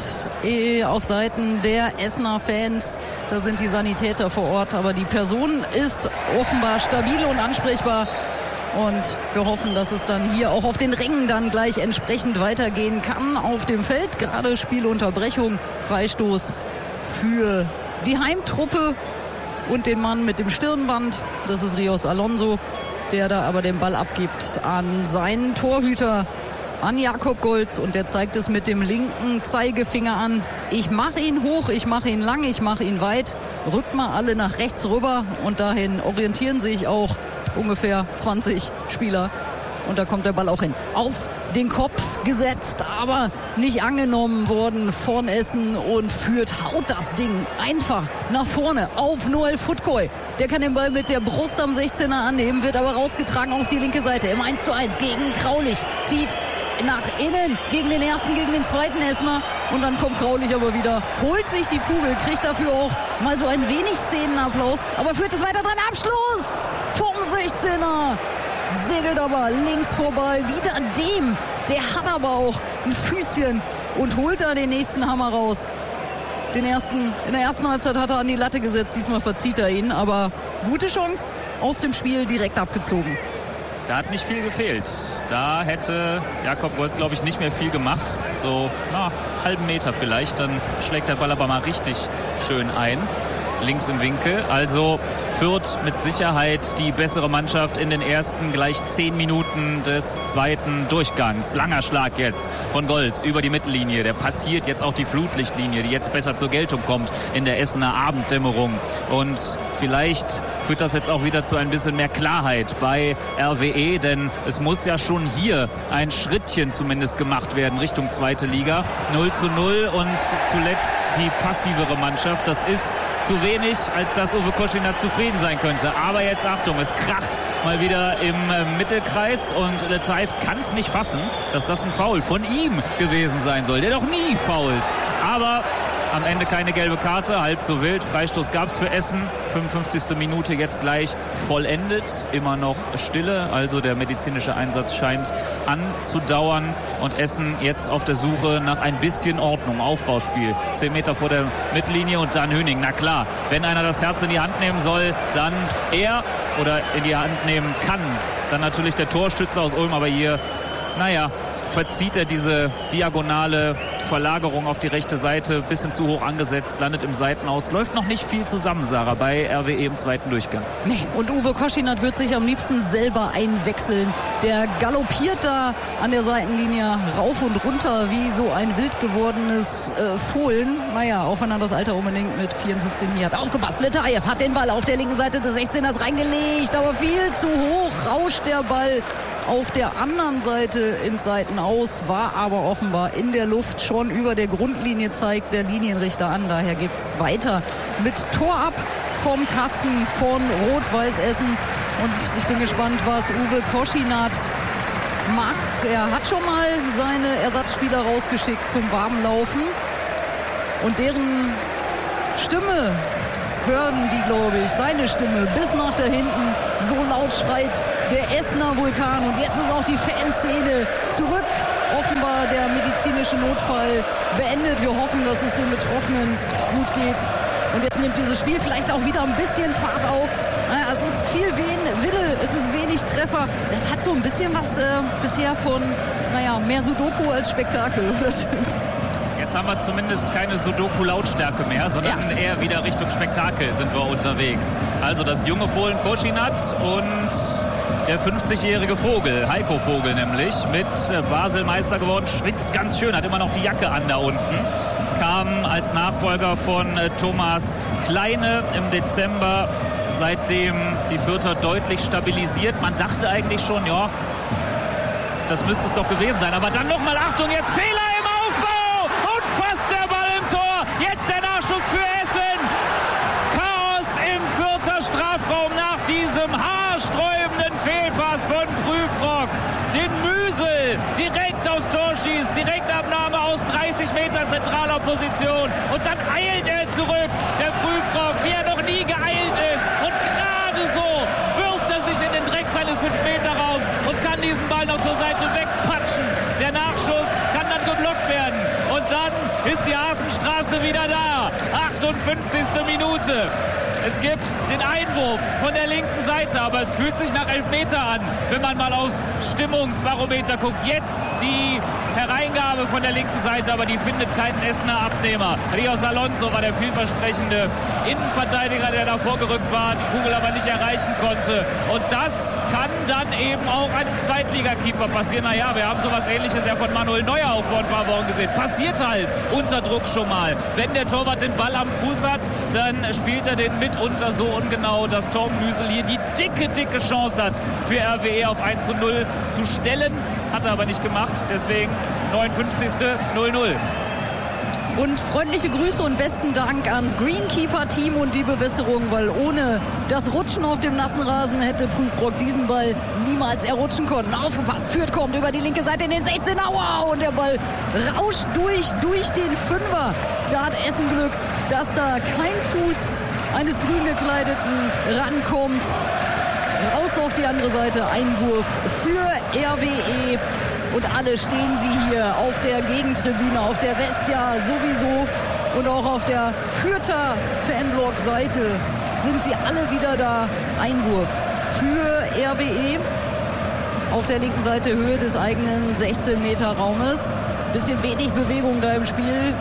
auf Seiten der Essener Fans. Da sind die Sanitäter vor Ort, aber die Person ist offenbar stabil und ansprechbar. Und wir hoffen, dass es dann hier auch auf den Rängen dann gleich entsprechend weitergehen kann. Auf dem Feld gerade Spielunterbrechung, Freistoß für die Heimtruppe und den Mann mit dem Stirnband. Das ist Rios Alonso, der da aber den Ball abgibt an seinen Torhüter, an Jakob Golz. Und der zeigt es mit dem linken Zeigefinger an. Ich mache ihn hoch, ich mache ihn lang, ich mache ihn weit. Rückt mal alle nach rechts rüber. Und dahin orientieren sich auch ungefähr 20 Spieler. Und da kommt der Ball auch hin. Auf den Kopf gesetzt, aber nicht angenommen worden von Essen. Und Fürth haut das Ding einfach nach vorne auf Noel Futkoy. Der kann den Ball mit der Brust am 16er annehmen, wird aber rausgetragen auf die linke Seite im 1:1 gegen Kraulich. Zieht nach innen gegen den ersten, gegen den zweiten Essener. Und dann kommt Kraulich aber wieder, holt sich die Kugel, kriegt dafür auch mal so ein wenig Szenenapplaus. Aber Fürth ist weiter dran. Abschluss vom 16er. Segelt aber links vorbei, wieder dem. Der hat aber auch ein Füßchen und holt da den nächsten Hammer raus. In der ersten Halbzeit hat er an die Latte gesetzt, diesmal verzieht er ihn, aber gute Chance aus dem Spiel direkt abgezogen. Da hat nicht viel gefehlt. Da hätte Jakob Golz, glaube ich, nicht mehr viel gemacht. So, halben Meter vielleicht, dann schlägt der Ball aber mal richtig schön ein. Links im Winkel. Also Fürth mit Sicherheit die bessere Mannschaft in den ersten gleich 10 Minuten des zweiten Durchgangs. Langer Schlag jetzt von Golz über die Mittellinie. Der passiert jetzt auch die Flutlichtlinie, die jetzt besser zur Geltung kommt in der Essener Abenddämmerung. Und vielleicht führt das jetzt auch wieder zu ein bisschen mehr Klarheit bei RWE, denn es muss ja schon hier ein Schrittchen zumindest gemacht werden Richtung zweite Liga. 0:0 und zuletzt die passivere Mannschaft. Das ist zu wenig, als dass Uwe Koschinat zufrieden sein könnte. Aber jetzt Achtung, es kracht mal wieder im Mittelkreis und Letaif kann es nicht fassen, dass das ein Foul von ihm gewesen sein soll, der doch nie foult. Aber Am Ende keine gelbe Karte, halb so wild. Freistoß gab es für Essen. 55. Minute jetzt gleich vollendet. Immer noch Stille, also der medizinische Einsatz scheint anzudauern. Und Essen jetzt auf der Suche nach ein bisschen Ordnung. Aufbauspiel. 10 Meter vor der Mittellinie und dann Höning. Na klar, wenn einer das Herz in die Hand nehmen soll, dann er oder in die Hand nehmen kann. Dann natürlich der Torschütze aus Ulm, aber hier, verzieht er diese diagonale Verlagerung auf die rechte Seite, bisschen zu hoch angesetzt, landet im Seitenaus. Läuft noch nicht viel zusammen, Sarah, bei RWE im zweiten Durchgang. Nee, und Uwe Koschinat wird sich am liebsten selber einwechseln. Der galoppiert da an der Seitenlinie rauf und runter wie so ein wild gewordenes Fohlen. Auch wenn er das Alter unbedingt mit 54 nie hat. Aufgepasst, Letajew hat den Ball auf der linken Seite des 16ers reingelegt, aber viel zu hoch rauscht der Ball auf der anderen Seite ins Seitenaus, war aber offenbar in der Luft schon über der Grundlinie, zeigt der Linienrichter an. Daher geht's weiter mit Tor ab vom Kasten von Rot-Weiß Essen. Und ich bin gespannt, was Uwe Koschinat macht. Er hat schon mal seine Ersatzspieler rausgeschickt zum Warmlaufen. Und deren Stimme hören die, glaube ich, seine Stimme bis nach da hinten. So laut schreit der Essener Vulkan. Und jetzt ist auch die Fanszene zurück. Offenbar der medizinische Notfall beendet. Wir hoffen, dass es den Betroffenen gut geht. Und jetzt nimmt dieses Spiel vielleicht auch wieder ein bisschen Fahrt auf. Es ist viel Wille, es ist wenig Treffer. Das hat so ein bisschen was bisher von, mehr Sudoku als Spektakel. Jetzt haben wir zumindest keine Sudoku-Lautstärke mehr, sondern eher wieder Richtung Spektakel sind wir unterwegs. Also das junge Fohlen Koschinat und der 50-jährige Vogel, Heiko Vogel nämlich, mit Basel Meister geworden, schwitzt ganz schön, hat immer noch die Jacke an da unten. Kam als Nachfolger von Thomas Kleine im Dezember, seitdem die Fürther deutlich stabilisiert. Man dachte eigentlich schon, das müsste es doch gewesen sein. Aber dann nochmal, Achtung, jetzt Fehler im Aufbau und fast der Ball im Tor. Jetzt der Nachschuss für Essen. Chaos im Fürther Strafraum nach diesem haarsträubenden Fehlpass von Prüfrock. Den Müsel direkt aufs Tor schießt, Direktabnahme aus 30 Metern zentraler Position. Und dann eilt er zurück, der Prüfrock, wie er noch nie geeilt ist. Und gerade so wirft er sich in den Dreck seines 5-Meter-Raums und kann diesen Ball noch zur Seite wegpatschen. Der Nachschuss kann dann geblockt werden. Und dann ist die Hafenstraße wieder da. 58. Minute. Es gibt den Einwurf von der linken Seite, aber es fühlt sich nach Elfmeter an, wenn man mal aufs Stimmungsbarometer guckt. Jetzt die Hereingabe von der linken Seite, aber die findet keinen Essener Abnehmer. Rios Alonso war der vielversprechende Innenverteidiger, der da vorgerückt war, die Kugel aber nicht erreichen konnte. Und das kann dann eben auch einem Zweitligakeeper passieren. Wir haben sowas Ähnliches ja von Manuel Neuer auch vor ein paar Wochen gesehen. Passiert halt unter Druck schon mal. Wenn der Torwart den Ball am Fuß hat, dann spielt er den mitunter so ungenau, dass Torben Müsel hier die dicke Chance hat, für RWE auf 1:0 zu stellen. Hat er aber nicht gemacht, deswegen 59. 0:0. Und freundliche Grüße und besten Dank ans Greenkeeper-Team und die Bewässerung, weil ohne das Rutschen auf dem nassen Rasen hätte Prüfrock diesen Ball niemals errutschen können. Aufgepasst, Fürth kommt über die linke Seite in den 16er. Wow, und der Ball rauscht durch den Fünfer. Da hat Essen Glück, dass da kein Fuß eines grün gekleideten rankommt. Raus auf die andere Seite, Einwurf für RWE. Und alle stehen sie hier auf der Gegentribüne, auf der Westja sowieso und auch auf der Fürther Fanblock-Seite sind sie alle wieder da. Einwurf für RWE. Auf der linken Seite Höhe des eigenen 16-Meter-Raumes. Bisschen wenig Bewegung da im Spiel.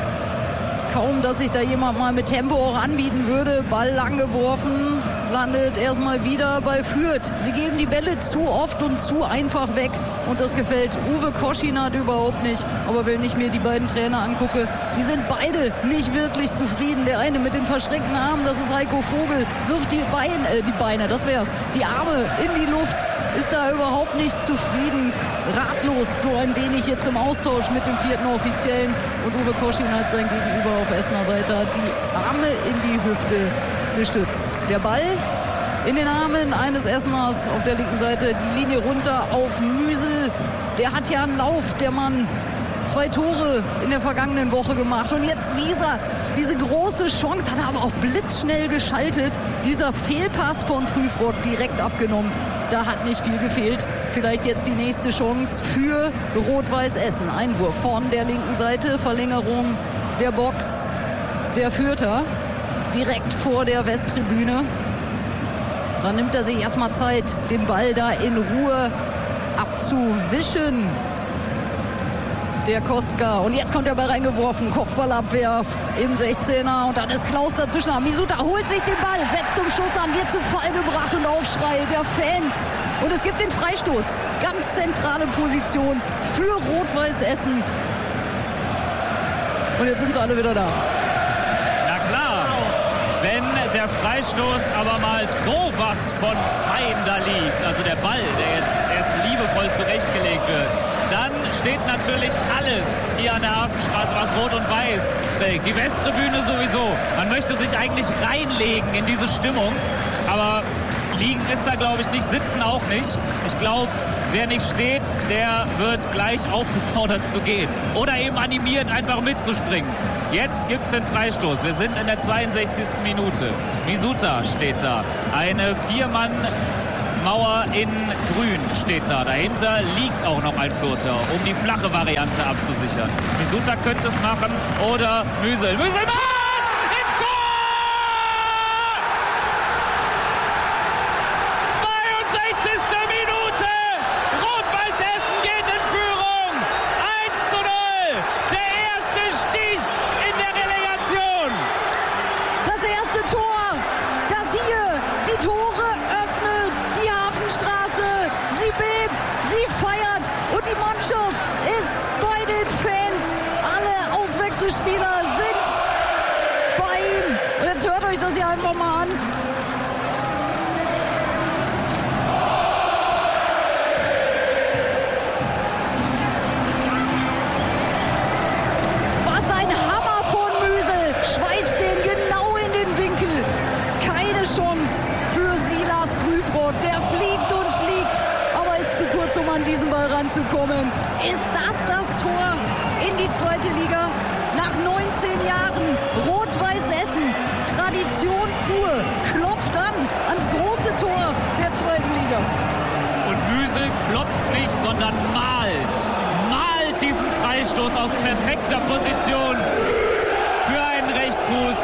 Kaum, dass sich da jemand mal mit Tempo auch anbieten würde. Ball lang geworfen, landet erstmal wieder bei Fürth. Sie geben die Bälle zu oft und zu einfach weg. Und das gefällt Uwe Koschinat überhaupt nicht. Aber wenn ich mir die beiden Trainer angucke, die sind beide nicht wirklich zufrieden. Der eine mit den verschränkten Armen, das ist Heiko Vogel, wirft die Beine, das wär's, die Arme in die Luft. Ist da überhaupt nicht zufrieden, ratlos so ein wenig jetzt im Austausch mit dem vierten Offiziellen. Und Uwe Koschinat sein Gegenüber auf Essener Seite hat die Arme in die Hüfte gestützt. Der Ball in den Armen eines Esseners auf der linken Seite, die Linie runter auf Müsel. Der hat ja einen Lauf, der Mann. 2 Tore in der vergangenen Woche gemacht. Und jetzt diese große Chance, hat er aber auch blitzschnell geschaltet. Dieser Fehlpass von Prüfrock direkt abgenommen. Da hat nicht viel gefehlt. Vielleicht jetzt die nächste Chance für Rot-Weiß Essen. Einwurf von der linken Seite, Verlängerung der Box der Fürther. Direkt vor der Westtribüne. Dann nimmt er sich erstmal Zeit, den Ball da in Ruhe abzuwischen. Der Kostka. Und jetzt kommt der Ball reingeworfen. Kopfballabwehr im 16er. Und dann ist Klaus dazwischen. Misuta holt sich den Ball, setzt zum Schuss an, wird zu Fall gebracht und Aufschrei der Fans. Und es gibt den Freistoß. Ganz zentrale Position für Rot-Weiß Essen. Und jetzt sind sie alle wieder da. Na klar. Wenn der Freistoß aber mal sowas von fein da liegt, also der Ball, der jetzt erst liebevoll zurechtgelegt wird, dann steht natürlich alles hier an der Hafenstraße, was Rot und Weiß trägt. Die Westtribüne sowieso. Man möchte sich eigentlich reinlegen in diese Stimmung, aber liegen ist da, glaube ich, nicht, sitzen auch nicht. Ich glaube, wer nicht steht, der wird gleich aufgefordert zu gehen. Oder eben animiert, einfach mitzuspringen. Jetzt gibt es den Freistoß. Wir sind in der 62. Minute. Misuta steht da. Eine 4-Mann-Mauer in Grün steht da. Dahinter liegt auch noch ein Vierter, um die flache Variante abzusichern. Misuta könnte es machen. Oder Müsel. Müsel macht! Das hier einfach mal an. Was ein Hammer von Müsel. Schweißt den genau in den Winkel. Keine Chance für Silas Prüfrock. Der fliegt und fliegt, aber ist zu kurz, um an diesen Ball ranzukommen. Ist das Tor in die 2. Liga? Nach 19 Jahren Rot-Weiß Essen. Tradition pur, klopft an ans große Tor der 2. Liga. Und Müsel klopft nicht, sondern malt diesen Freistoß aus perfekter Position für einen Rechtsfuß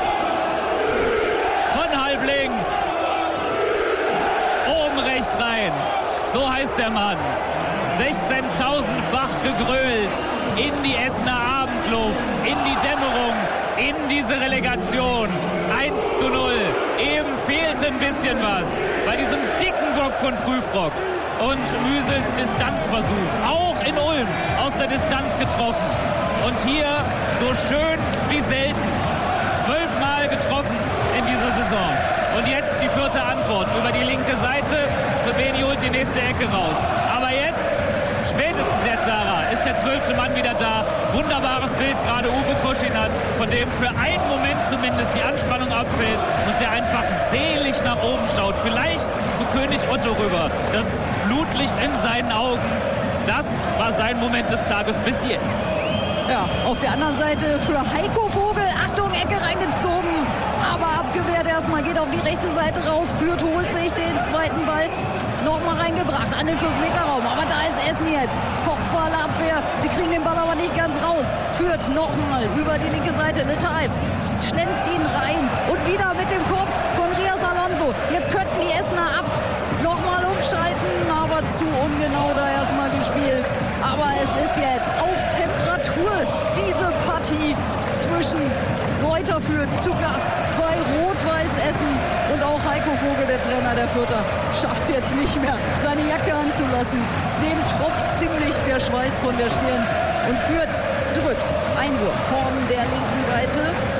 von halb links, oben rechts rein. So heißt der Mann. 16.000-fach gegrölt in die Essener Abendluft, in die Dämmerung, in diese Relegation. 1:0. Eben fehlt ein bisschen was bei diesem dicken Bock von Prüfrock. Und Müsels Distanzversuch, auch in Ulm, aus der Distanz getroffen. Und hier so schön wie selten. 12 Mal getroffen in dieser Saison. Und jetzt die 4. Antwort über die linke Seite. Srebeni holt die nächste Ecke raus. Aber jetzt, spätestens jetzt, Sarah, ist der 12. Mann wieder da. Wunderbares Bild, gerade Uwe Koschinat, von dem für einen Moment zumindest die Anspannung abfällt und der einfach selig nach oben schaut. Vielleicht zu König Otto rüber. Das Flutlicht in seinen Augen, das war sein Moment des Tages bis jetzt. Ja, auf der anderen Seite für Heiko Vogel. Achtung, Ecke reingezogen. Aber abgewehrt erstmal, geht auf die rechte Seite raus. Fürth holt sich den zweiten Ball nochmal reingebracht an den 5-Meter-Raum. Aber da ist Essen jetzt. Kopfballabwehr. Sie kriegen den Ball aber nicht ganz raus. Fürth nochmal über die linke Seite. Letaif schlänzt ihn rein. Und wieder mit dem Kopf von Rias Alonso. Jetzt könnten die Essener nochmal umschalten. Aber zu ungenau da erstmal gespielt. Aber es ist jetzt auf Temperatur diese Partie zwischen Greuther Fürth zu Gast bei Rot-Weiß Essen. Und auch Heiko Vogel, der Trainer der Fürther, schafft es jetzt nicht mehr, seine Jacke anzulassen. Dem tropft ziemlich der Schweiß von der Stirn. Und Fürth drückt. Einwurf von der linken Seite.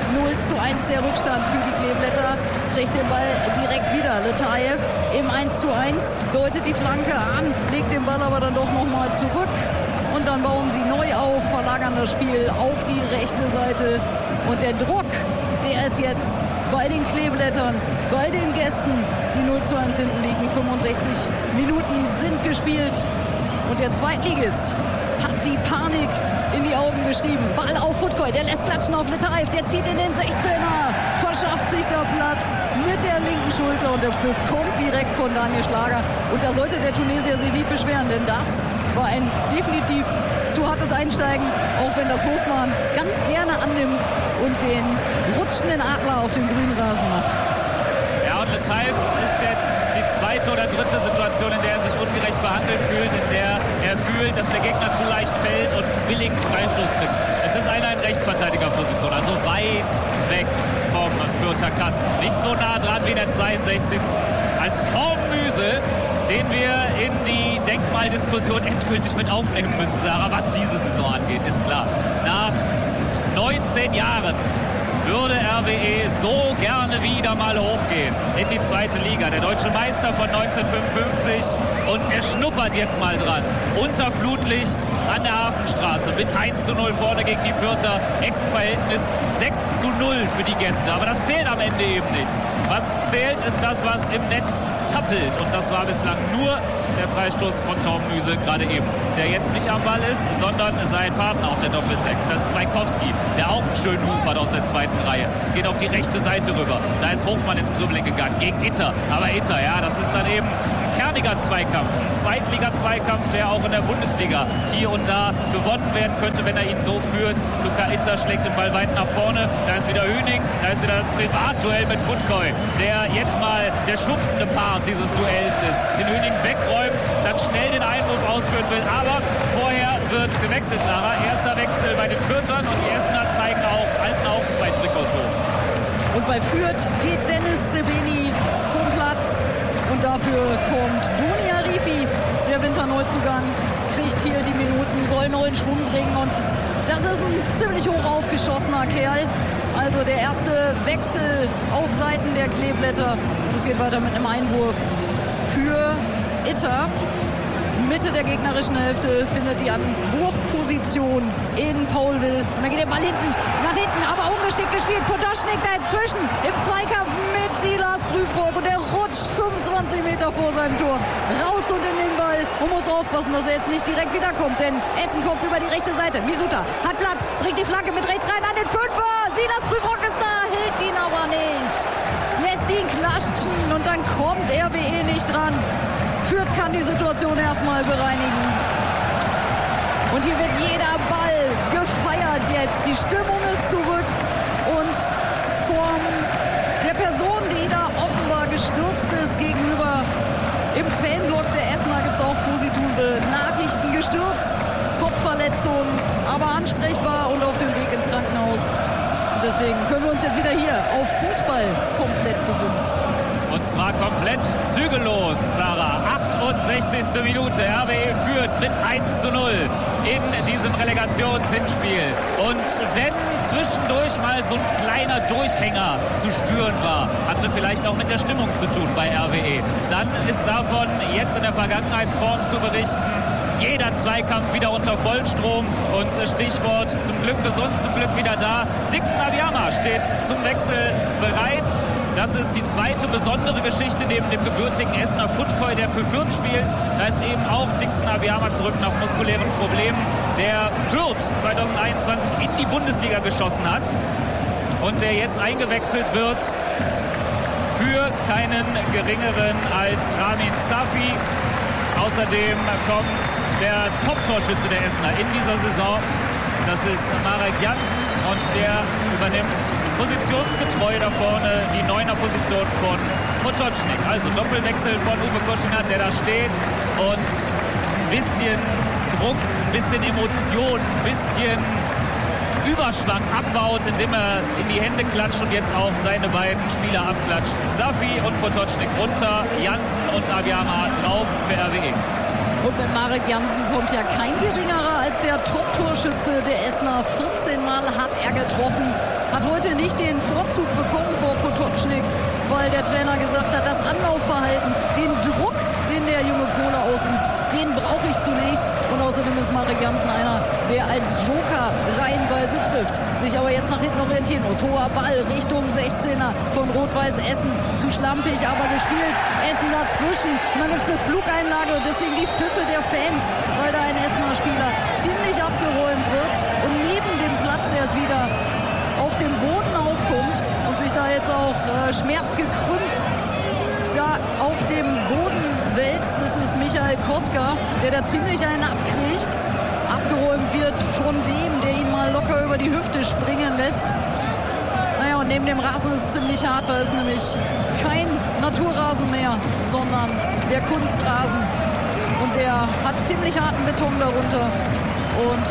0:1 der Rückstand für die Kleeblätter. Kriegt den Ball direkt wieder. Letaev im 1:1. Deutet die Flanke an. Legt den Ball aber dann doch nochmal zurück. Und dann bauen sie neu auf. Verlagern das Spiel auf die rechte Seite. Und der Druck, der ist jetzt bei den Kleeblättern, bei den Gästen, die 0:1 hinten liegen. 65 Minuten sind gespielt. Und der Zweitligist hat die Panik in die Augen beschrieben. Ball auf Futkoi, der lässt klatschen auf Letaif, der zieht in den 16er, verschafft sich da Platz mit der linken Schulter und der Pfiff kommt direkt von Daniel Schlager. Und da sollte der Tunesier sich nicht beschweren, denn das war ein definitiv zu hartes Einsteigen, auch wenn das Hofmann ganz gerne annimmt und den rutschenden Adler auf den grünen Rasen macht. Ja, und Letaif ist jetzt die zweite oder dritte Situation, in der er sich ungerecht behandelt fühlt, in der er fühlt, dass der Gegner zu leicht fällt und billig Freistoß kriegt. Es ist einer in Rechtsverteidigerposition, also weit weg vom Fürther Kasten. Nicht so nah dran wie der 62. als Torben Müsel, den wir in die Denkmaldiskussion endgültig mit aufnehmen müssen, Sarah, was diese Saison angeht, ist klar. Nach 19 Jahren würde RWE so gerne wieder mal hochgehen in die zweite Liga. Der deutsche Meister von 1955 und er schnuppert jetzt mal dran. Unter Flutlicht an der Hafenstraße mit 1:0 vorne gegen die Fürther. Eckenverhältnis 6:0 für die Gäste. Aber das zählt am Ende eben nichts. Was zählt, ist das, was im Netz zappelt. Und das war bislang nur der Freistoß von Torben Müsel gerade eben. Der jetzt nicht am Ball ist, sondern sein Partner auf der Doppel-6. Das ist Zwaikowski, der auch einen schönen Huf hat aus der zweiten Reihe. Es geht auf die rechte Seite rüber. Da ist Hofmann ins Dribbling gegangen gegen Itter. Aber Itter, ja, das ist dann eben ein kerniger Zweikampf. Ein Zweitliga-Zweikampf, der auch in der Bundesliga hier und da gewonnen werden könnte, wenn er ihn so führt. Luca Itter schlägt den Ball weit nach vorne. Da ist wieder Hüning. Da ist wieder das Privatduell mit Futkoi, der jetzt mal der schubsende Part dieses Duells ist. Den Hüning wegräumt, dann schnell den Einwurf ausführen will. Aber vorher wird gewechselt, Sarah. Erster Wechsel bei den Fürthern und die Essener halten auch 2 Trikots hoch. Und bei Fürth geht Dennis Rebeni vom Platz. Und dafür kommt Doni Arifi, der Winterneuzugang, kriegt hier die Minuten, soll neuen Schwung bringen. Und das ist ein ziemlich hoch aufgeschossener Kerl. Also der erste Wechsel auf Seiten der Kleeblätter. Es geht weiter mit einem Einwurf für Itter. Mitte der gegnerischen Hälfte findet die Wurfposition in Paul Will. Und dann geht der Ball nach hinten, aber ungeschickt gespielt. Potocznik dazwischen im Zweikampf mit Silas Prüfrock und der rutscht 25 Meter vor seinem Tor raus und in den Ball und muss aufpassen, dass er jetzt nicht direkt wiederkommt, denn Essen kommt über die rechte Seite. Misuta hat Platz, bringt die Flanke mit rechts rein an den Fünfer. Silas Prüfrock ist da, hält ihn aber nicht. Lässt ihn klatschen und dann kommt RWE nicht dran. Fürth kann die Situation erstmal bereinigen. Und hier wird jeder Ball gefeiert jetzt. Die Stimmung ist zurück. Und von der Person, die da offenbar gestürzt ist gegenüber im Fanblock der Essener, gibt es auch positive Nachrichten. Gestürzt, Kopfverletzung, aber ansprechbar und auf dem Weg ins Krankenhaus. Und deswegen können wir uns jetzt wieder hier auf Fußball komplett besinnen. Und zwar komplett zügellos, Sarah. 68. Minute. RWE führt mit 1:0 in diesem Relegationshinspiel. Und wenn zwischendurch mal so ein kleiner Durchhänger zu spüren war, hatte vielleicht auch mit der Stimmung zu tun bei RWE, dann ist davon jetzt in der Vergangenheitsform zu berichten. Jeder Zweikampf wieder unter Vollstrom und Stichwort zum Glück gesund, zum Glück wieder da. Dixon Abiyama steht zum Wechsel bereit. Das ist die zweite besondere Geschichte neben dem gebürtigen Essener Futkoi, der für Fürth spielt. Da ist eben auch Dixon Abiyama zurück nach muskulären Problemen, der Fürth 2021 in die Bundesliga geschossen hat und der jetzt eingewechselt wird für keinen geringeren als Ramin Safi. Außerdem kommt der Top-Torschütze der Essener in dieser Saison. Das ist Marek Jansen und der übernimmt positionsgetreu da vorne die 9er-Position von Potocznik. Also Doppelwechsel von Uwe Koschinat, der da steht und ein bisschen Druck, ein bisschen Emotion, ein bisschen Überschwang abbaut, indem er in die Hände klatscht und jetzt auch seine beiden Spieler abklatscht. Safi und Potocznik runter, Jansen und Abiyama drauf für RWE. Und mit Marek Jansen kommt ja kein geringerer als der Top-Torschütze der Essener. 14 Mal hat er getroffen. Hat heute nicht den Vorzug bekommen vor Potocznik, weil der Trainer gesagt hat, das Anlaufverhalten, den Druck, den der junge Pole ausübt, den brauche ich zunächst. Und außerdem ist Marek Jansen einer, der als Joker reihenweise trifft. Sich aber jetzt nach hinten orientieren muss. Hoher Ball Richtung 16er von Rot-Weiß Essen. Zu schlampig, aber gespielt. Essen dazwischen. Und dann gibt es eine Flugeinlage und deswegen die Pfiffe der Fans, weil da ein Essener Spieler ziemlich abgeräumt wird. Und neben schmerzgekrümmt da auf dem Boden wälzt. Das ist Michael Koska, der da ziemlich einen abkriegt. Abgeräumt wird von dem, der ihn mal locker über die Hüfte springen lässt. Naja, und neben dem Rasen ist es ziemlich hart. Da ist nämlich kein Naturrasen mehr, sondern der Kunstrasen. Und der hat ziemlich harten Beton darunter. Und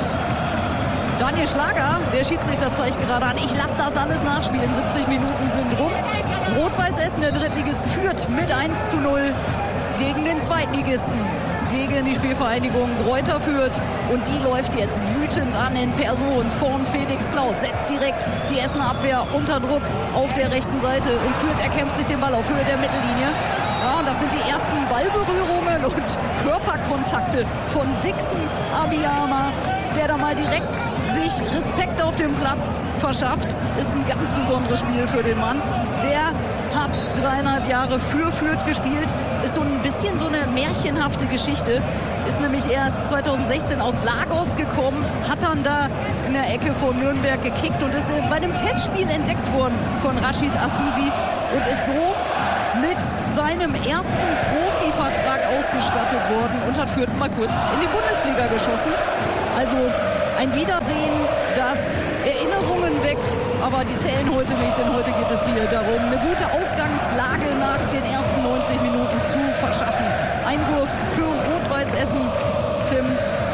Daniel Schlager, der Schiedsrichter, zeigt gerade an, ich lasse das alles nachspielen. 70 Minuten sind rum. Rot-Weiß Essen, der Drittligist, führt mit 1:0 gegen den Zweitligisten, gegen die Spielvereinigung Greuther Fürth. Und die läuft jetzt wütend an in Person von Felix Klaus. Setzt direkt die Essener Abwehr unter Druck auf der rechten Seite. Und Fürth erkämpft sich den Ball auf Höhe der Mittellinie. Ja, und das sind die ersten Ballberührungen und Körperkontakte von Dixon Abiyama, der da mal direkt sich Respekt auf dem Platz verschafft. Ist ein ganz besonderes Spiel für den Mann. Der hat 3,5 Jahre für Fürth gespielt. Ist so ein bisschen so eine märchenhafte Geschichte. Ist nämlich erst 2016 aus Lagos gekommen, hat dann da in der Ecke von Nürnberg gekickt und ist bei einem Testspiel entdeckt worden von Rashid Asusi und ist so mit seinem ersten Profivertrag ausgestattet worden und hat Fürth mal kurz in die Bundesliga geschossen. Also ein Wiedersehen, das Erinnerungen weckt, aber die zählen heute nicht, denn heute geht es hier darum, eine gute Ausgangslage nach den ersten 90 Minuten zu verschaffen. Einwurf für Rot-Weiß Essen, Tim.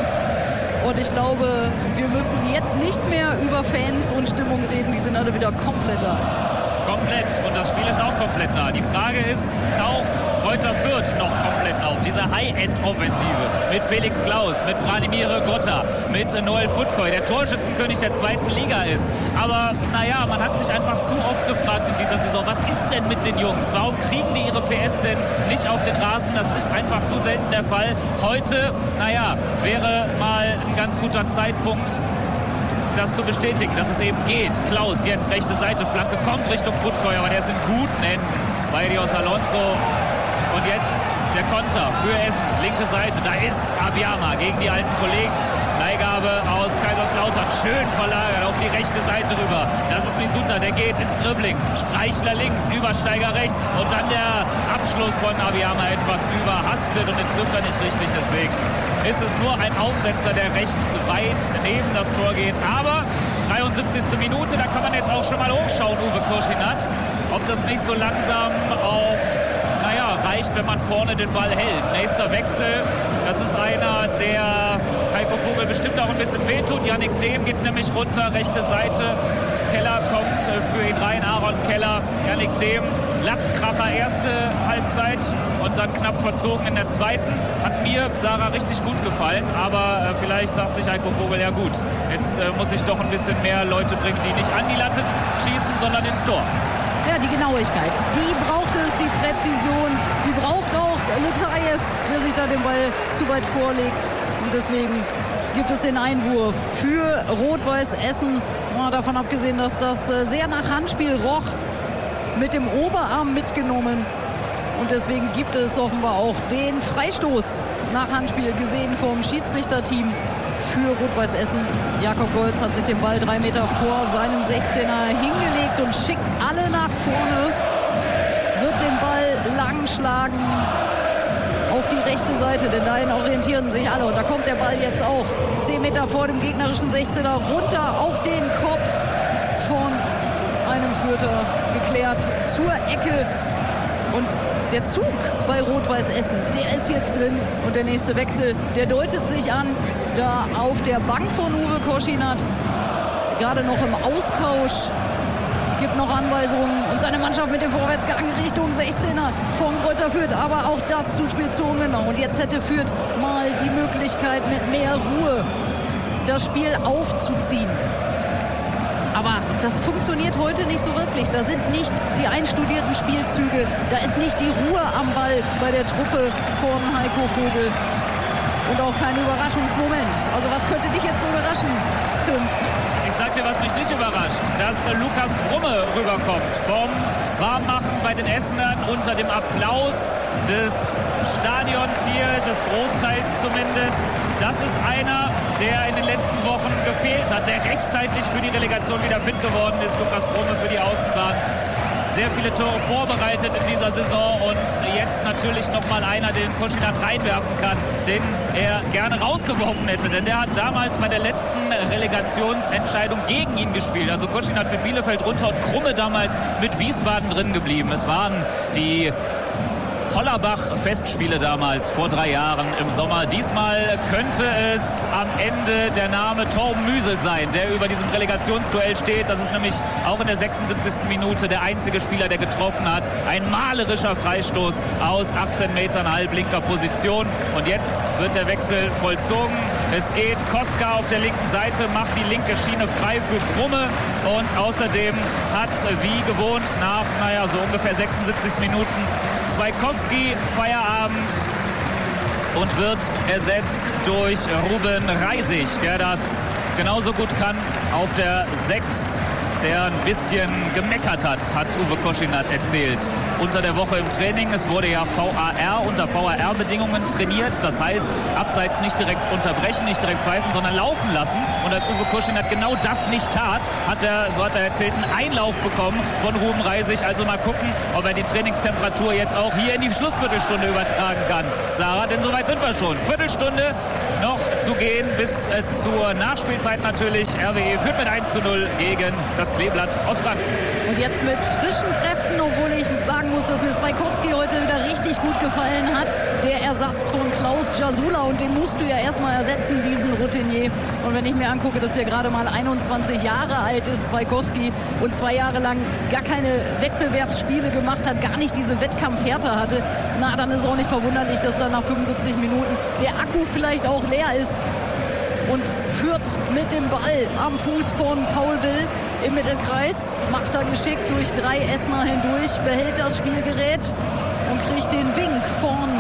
Und ich glaube, wir müssen jetzt nicht mehr über Fans und Stimmung reden, die sind alle wieder komplett da. Komplett. Und das Spiel ist auch komplett da. Die Frage ist, taucht Greuther Fürth noch komplett auf? Diese High-End-Offensive mit Felix Klaus, mit Branimir Gotta, mit Noel Futkoy, der Torschützenkönig der zweiten Liga ist. Aber naja, man hat sich einfach zu oft gefragt in dieser Saison, was ist denn mit den Jungs? Warum kriegen die ihre PS denn nicht auf den Rasen? Das ist einfach zu selten der Fall. Heute, naja, wäre mal ein ganz guter Zeitpunkt, das zu bestätigen, dass es eben geht. Klaus, jetzt rechte Seite, Flanke kommt Richtung Futkoy, aber der ist in guten Händen bei Dios Alonso. Und jetzt der Konter für Essen, linke Seite, da ist Abiyama gegen die alten Kollegen. Leihgabe aus Kaiserslautern, schön verlagert auf die rechte Seite rüber. Das ist Misuta, der geht ins Dribbling. Streichler links, Übersteiger rechts und dann der Abschluss von Abiyama etwas überhastet und den trifft er nicht richtig. Deswegen ist es nur ein Aufsetzer, der rechts weit neben das Tor geht. Aber 73. Minute, da kann man jetzt auch schon mal hochschauen, Uwe Koschinat, ob das nicht so langsam auch reicht, wenn man vorne den Ball hält. Nächster Wechsel, das ist einer, der Heiko Vogel bestimmt auch ein bisschen wehtut. Yannick Dehm geht nämlich runter, rechte Seite. Keller kommt für ihn rein, Aaron Keller. Yannick Dehm, Lattenkracher erste Halbzeit und dann knapp verzogen in der zweiten. Hat mir, Sarah, richtig gut gefallen, aber vielleicht sagt sich Heiko Vogel, ja gut, jetzt muss ich doch ein bisschen mehr Leute bringen, die nicht an die Latte schießen, sondern ins Tor. Ja, die Genauigkeit, die braucht es, die Präzision, die braucht auch Letayev, der sich da den Ball zu weit vorlegt. Und deswegen gibt es den Einwurf für Rot-Weiß Essen. Mal davon abgesehen, dass das sehr nach Handspiel roch, mit dem Oberarm mitgenommen. Und deswegen gibt es offenbar auch den Freistoß nach Handspiel gesehen vom Schiedsrichterteam für Rot-Weiß Essen. Jakob Golz hat sich den Ball 3 Meter vor seinem 16er hingelegt und schickt alle nach vorne. Wird den Ball lang schlagen auf die rechte Seite, denn dahin orientieren sich alle. Und da kommt der Ball jetzt auch 10 Meter vor dem gegnerischen 16er runter auf den Kopf von einem Fürther geklärt zur Ecke. Und der Zug bei Rot-Weiß Essen, der ist jetzt drin. Und der nächste Wechsel, der deutet sich an, da auf der Bank von Uwe Koschinat, gerade noch im Austausch, gibt noch Anweisungen und seine Mannschaft mit dem Vorwärtsgang Richtung 16er von Greuther Fürth. Aber auch das Zuspiel zu Ungenau. Und jetzt hätte Fürth mal die Möglichkeit, mit mehr Ruhe das Spiel aufzuziehen. Aber das funktioniert heute nicht so wirklich. Da sind nicht die einstudierten Spielzüge. Da ist nicht die Ruhe am Ball bei der Truppe von Heiko Vogel. Und auch kein Überraschungsmoment. Also was könnte dich jetzt überraschen, Tim? Ich sag dir, was mich nicht überrascht, dass Lukas Brumme rüberkommt vom Warmmachen bei den Essenern unter dem Applaus des Stadions hier, des Großteils zumindest. Das ist einer, der in den letzten Wochen gefehlt hat, der rechtzeitig für die Relegation wieder fit geworden ist. Lukas Brumme für die Außenbahn. sehr viele Tore vorbereitet in dieser Saison und jetzt natürlich nochmal einer, den Koschinat reinwerfen kann, den er gerne rausgeworfen hätte, denn der hat damals bei der letzten Relegationsentscheidung gegen ihn gespielt. Also Koschinat mit Bielefeld runter und Krumme damals mit Wiesbaden drin geblieben. Es waren die Hollerbach-Festspiele damals vor 3 Jahren im Sommer. Diesmal könnte es am Ende der Name Torben Müsel sein, der über diesem Relegationsduell steht. Das ist nämlich auch in der 76. Minute der einzige Spieler, der getroffen hat. Ein malerischer Freistoß aus 18 Metern halblinker Position. Und jetzt wird der Wechsel vollzogen. Es geht Kostka auf der linken Seite, macht die linke Schiene frei für Krumme. Und außerdem hat wie gewohnt nach, so ungefähr 76 Minuten Zwaikowski Feierabend und wird ersetzt durch Ruben Reisig, der das genauso gut kann auf der 6, der ein bisschen gemeckert hat Uwe Koschinat erzählt. Unter der Woche im Training, es wurde ja VAR unter VAR-Bedingungen trainiert. Das heißt, abseits nicht direkt unterbrechen, nicht direkt pfeifen, sondern laufen lassen. Und als Uwe Koschinat genau das nicht tat, hat er, so hat er erzählt, einen Einlauf bekommen von Ruben Reisig. Also mal gucken, ob er die Trainingstemperatur jetzt auch hier in die Schlussviertelstunde übertragen kann. Sarah, denn soweit sind wir schon. Viertelstunde noch zu gehen bis zur Nachspielzeit natürlich. RWE führt mit 1:0 gegen das Kleeblatt aus Franken. Und jetzt mit frischen Kräften, obwohl ich sagen muss, dass mir Zwaikowski heute wieder richtig gut gefallen hat. Der Ersatz von Klaus Jasula, und den musst du ja erstmal ersetzen, diesen Routinier. Und wenn ich mir angucke, dass der gerade mal 21 Jahre alt ist, Zwaikowski, und 2 Jahre lang gar keine Wettbewerbsspiele gemacht hat, gar nicht diese Wettkampfhärte hatte, dann ist auch nicht verwunderlich, dass dann nach 75 Minuten der Akku vielleicht auch leer ist. Und Fürth mit dem Ball am Fuß von Paul Will im Mittelkreis. Macht er geschickt durch 3 Essener hindurch, behält das Spielgerät und kriegt den Wink von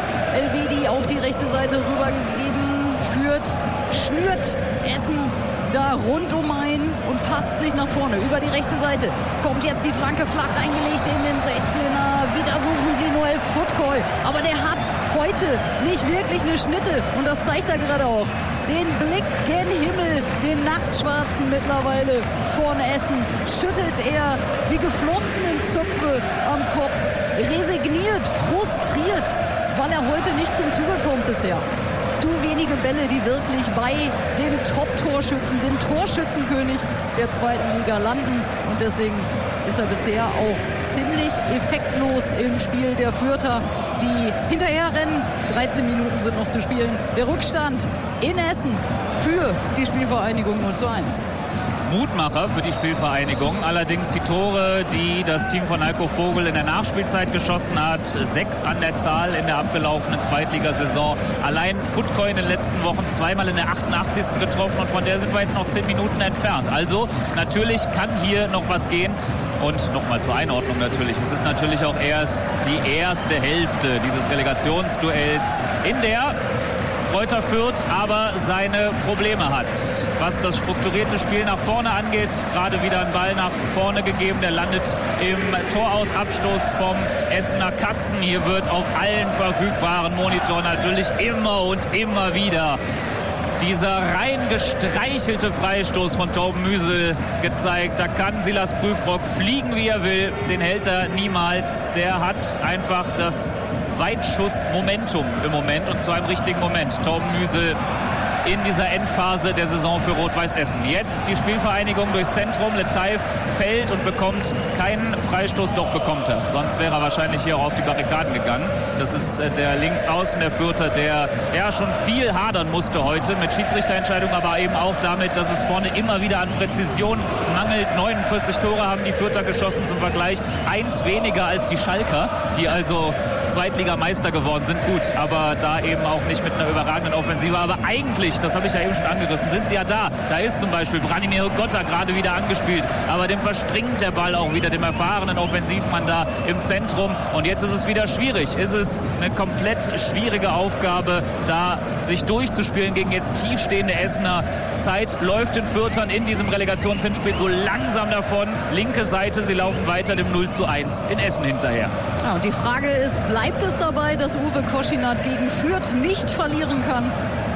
Elvedi auf die rechte Seite rübergegeben. Fürth schnürt Essen da rundum ein und passt sich nach vorne über die rechte Seite. Kommt jetzt die Flanke flach eingelegt in den 16er. Wieder suchen sie Noel Futkoy. Aber der hat heute nicht wirklich eine Schnitte. Und das zeigt er gerade auch. Den Blick gen Himmel, den Nachtschwarzen mittlerweile von Essen, schüttelt er die geflochtenen Zöpfe am Kopf, resigniert, frustriert, weil er heute nicht zum Zuge kommt bisher. Zu wenige Bälle, die wirklich bei dem Top-Torschützen, dem Torschützenkönig der 2. Liga landen. Und deswegen ist er bisher auch ziemlich effektlos im Spiel der Fürther, die hinterher rennen. 13 Minuten sind noch zu spielen. Der Rückstand in Essen für die Spielvereinigung 0:1. Mutmacher für die Spielvereinigung. Allerdings die Tore, die das Team von Heiko Vogel in der Nachspielzeit geschossen hat, 6 an der Zahl in der abgelaufenen Zweitligasaison. Allein Futkoy in den letzten Wochen 2-mal in der 88. getroffen und von der sind wir jetzt noch 10 Minuten entfernt. Also natürlich kann hier noch was gehen. Und nochmal zur Einordnung natürlich. Es ist natürlich auch erst die erste Hälfte dieses Relegationsduells, in der Greuther Fürth aber seine Probleme hat. Was das strukturierte Spiel nach vorne angeht, gerade wieder ein Ball nach vorne gegeben, der landet im Torausabstoß vom Essener Kasten. Hier wird auf allen verfügbaren Monitoren natürlich immer und immer wieder dieser rein gestreichelte Freistoß von Torben Müsel gezeigt. Da kann Silas Prüfrock fliegen, wie er will. Den hält er niemals. Der hat einfach das Weitschuss-Momentum im Moment, und zwar im richtigen Moment. Torben Müsel in dieser Endphase der Saison für Rot-Weiß Essen. Jetzt die Spielvereinigung durchs Zentrum. Letaif fällt und bekommt keinen Freistoß. Doch bekommt er. Sonst wäre er wahrscheinlich hier auch auf die Barrikaden gegangen. Das ist der Linksaußen, der Fürther, der ja schon viel hadern musste heute mit Schiedsrichterentscheidung, aber eben auch damit, dass es vorne immer wieder an Präzision mangelt. 49 Tore haben die Fürther geschossen, zum Vergleich 1 weniger als die Schalker, die also Zweitligameister geworden sind. Gut, aber da eben auch nicht mit einer überragenden Offensive. Aber eigentlich, das habe ich ja eben schon angerissen, sind sie ja da. Da ist zum Beispiel Branimir Gotta gerade wieder angespielt. Aber dem verspringt der Ball auch wieder, dem erfahrenen Offensivmann da im Zentrum. Und jetzt ist es wieder schwierig. Ist es eine komplett schwierige Aufgabe, da sich durchzuspielen gegen jetzt tiefstehende Essener. Zeit läuft den Fürthern in diesem Relegationshinspiel so langsam davon. Linke Seite, sie laufen weiter dem 0:1 in Essen hinterher. Ja, und die Frage ist, bleibt es dabei, dass Uwe Koschinat gegen Fürth nicht verlieren kann?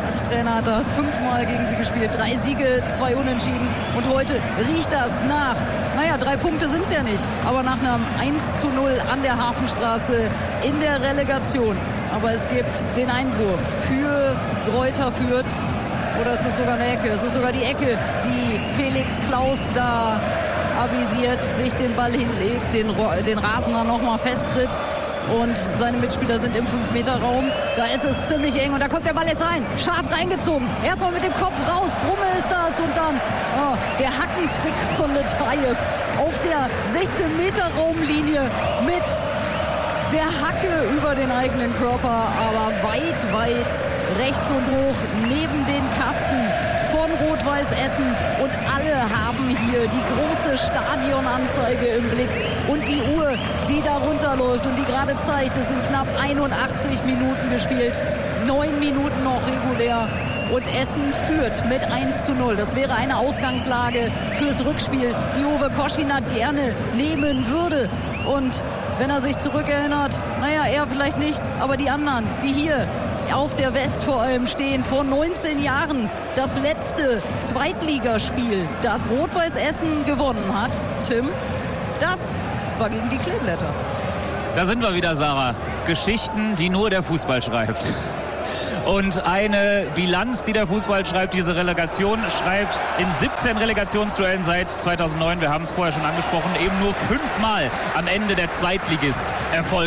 Als Trainer hat er 5-mal gegen sie gespielt. 3 Siege, 2 Unentschieden. Und heute riecht das nach, 3 Punkte sind es ja nicht, aber nach einem 1:0 an der Hafenstraße in der Relegation. Aber es gibt den Einwurf für Greuther Fürth. Oder ist es sogar eine Ecke? Es ist sogar die Ecke, die Felix Klaus da avisiert, sich den Ball hinlegt, den Rasen dann nochmal festtritt. Und seine Mitspieler sind im 5-Meter-Raum. Da ist es ziemlich eng und da kommt der Ball jetzt rein. Scharf reingezogen. Erstmal mit dem Kopf raus. Brumme ist das und dann der Hackentrick von Letayev auf der 16-Meter-Raumlinie mit der Hacke über den eigenen Körper. Aber weit, weit rechts und hoch neben den Kasten von Rot-Weiß Essen und alle haben hier die große Stadionanzeige im Blick und die Uhr, die da runterläuft und die gerade zeigt, es sind knapp 81 Minuten gespielt, 9 Minuten noch regulär und Essen führt mit 1:0. Das wäre eine Ausgangslage fürs Rückspiel, die Uwe Koschinat gerne nehmen würde. Und wenn er sich zurückerinnert, er vielleicht nicht, aber die anderen, die hier auf der West vor allem stehen, vor 19 Jahren das letzte Zweitligaspiel, das Rot-Weiß Essen gewonnen hat, Tim, das war gegen die Kleeblätter. Da sind wir wieder, Sarah. Geschichten, die nur der Fußball schreibt. Und eine Bilanz, die der Fußball schreibt, diese Relegation schreibt in 17 Relegationsduellen seit 2009, wir haben es vorher schon angesprochen, eben nur 5-mal am Ende der Zweitligist Erfolg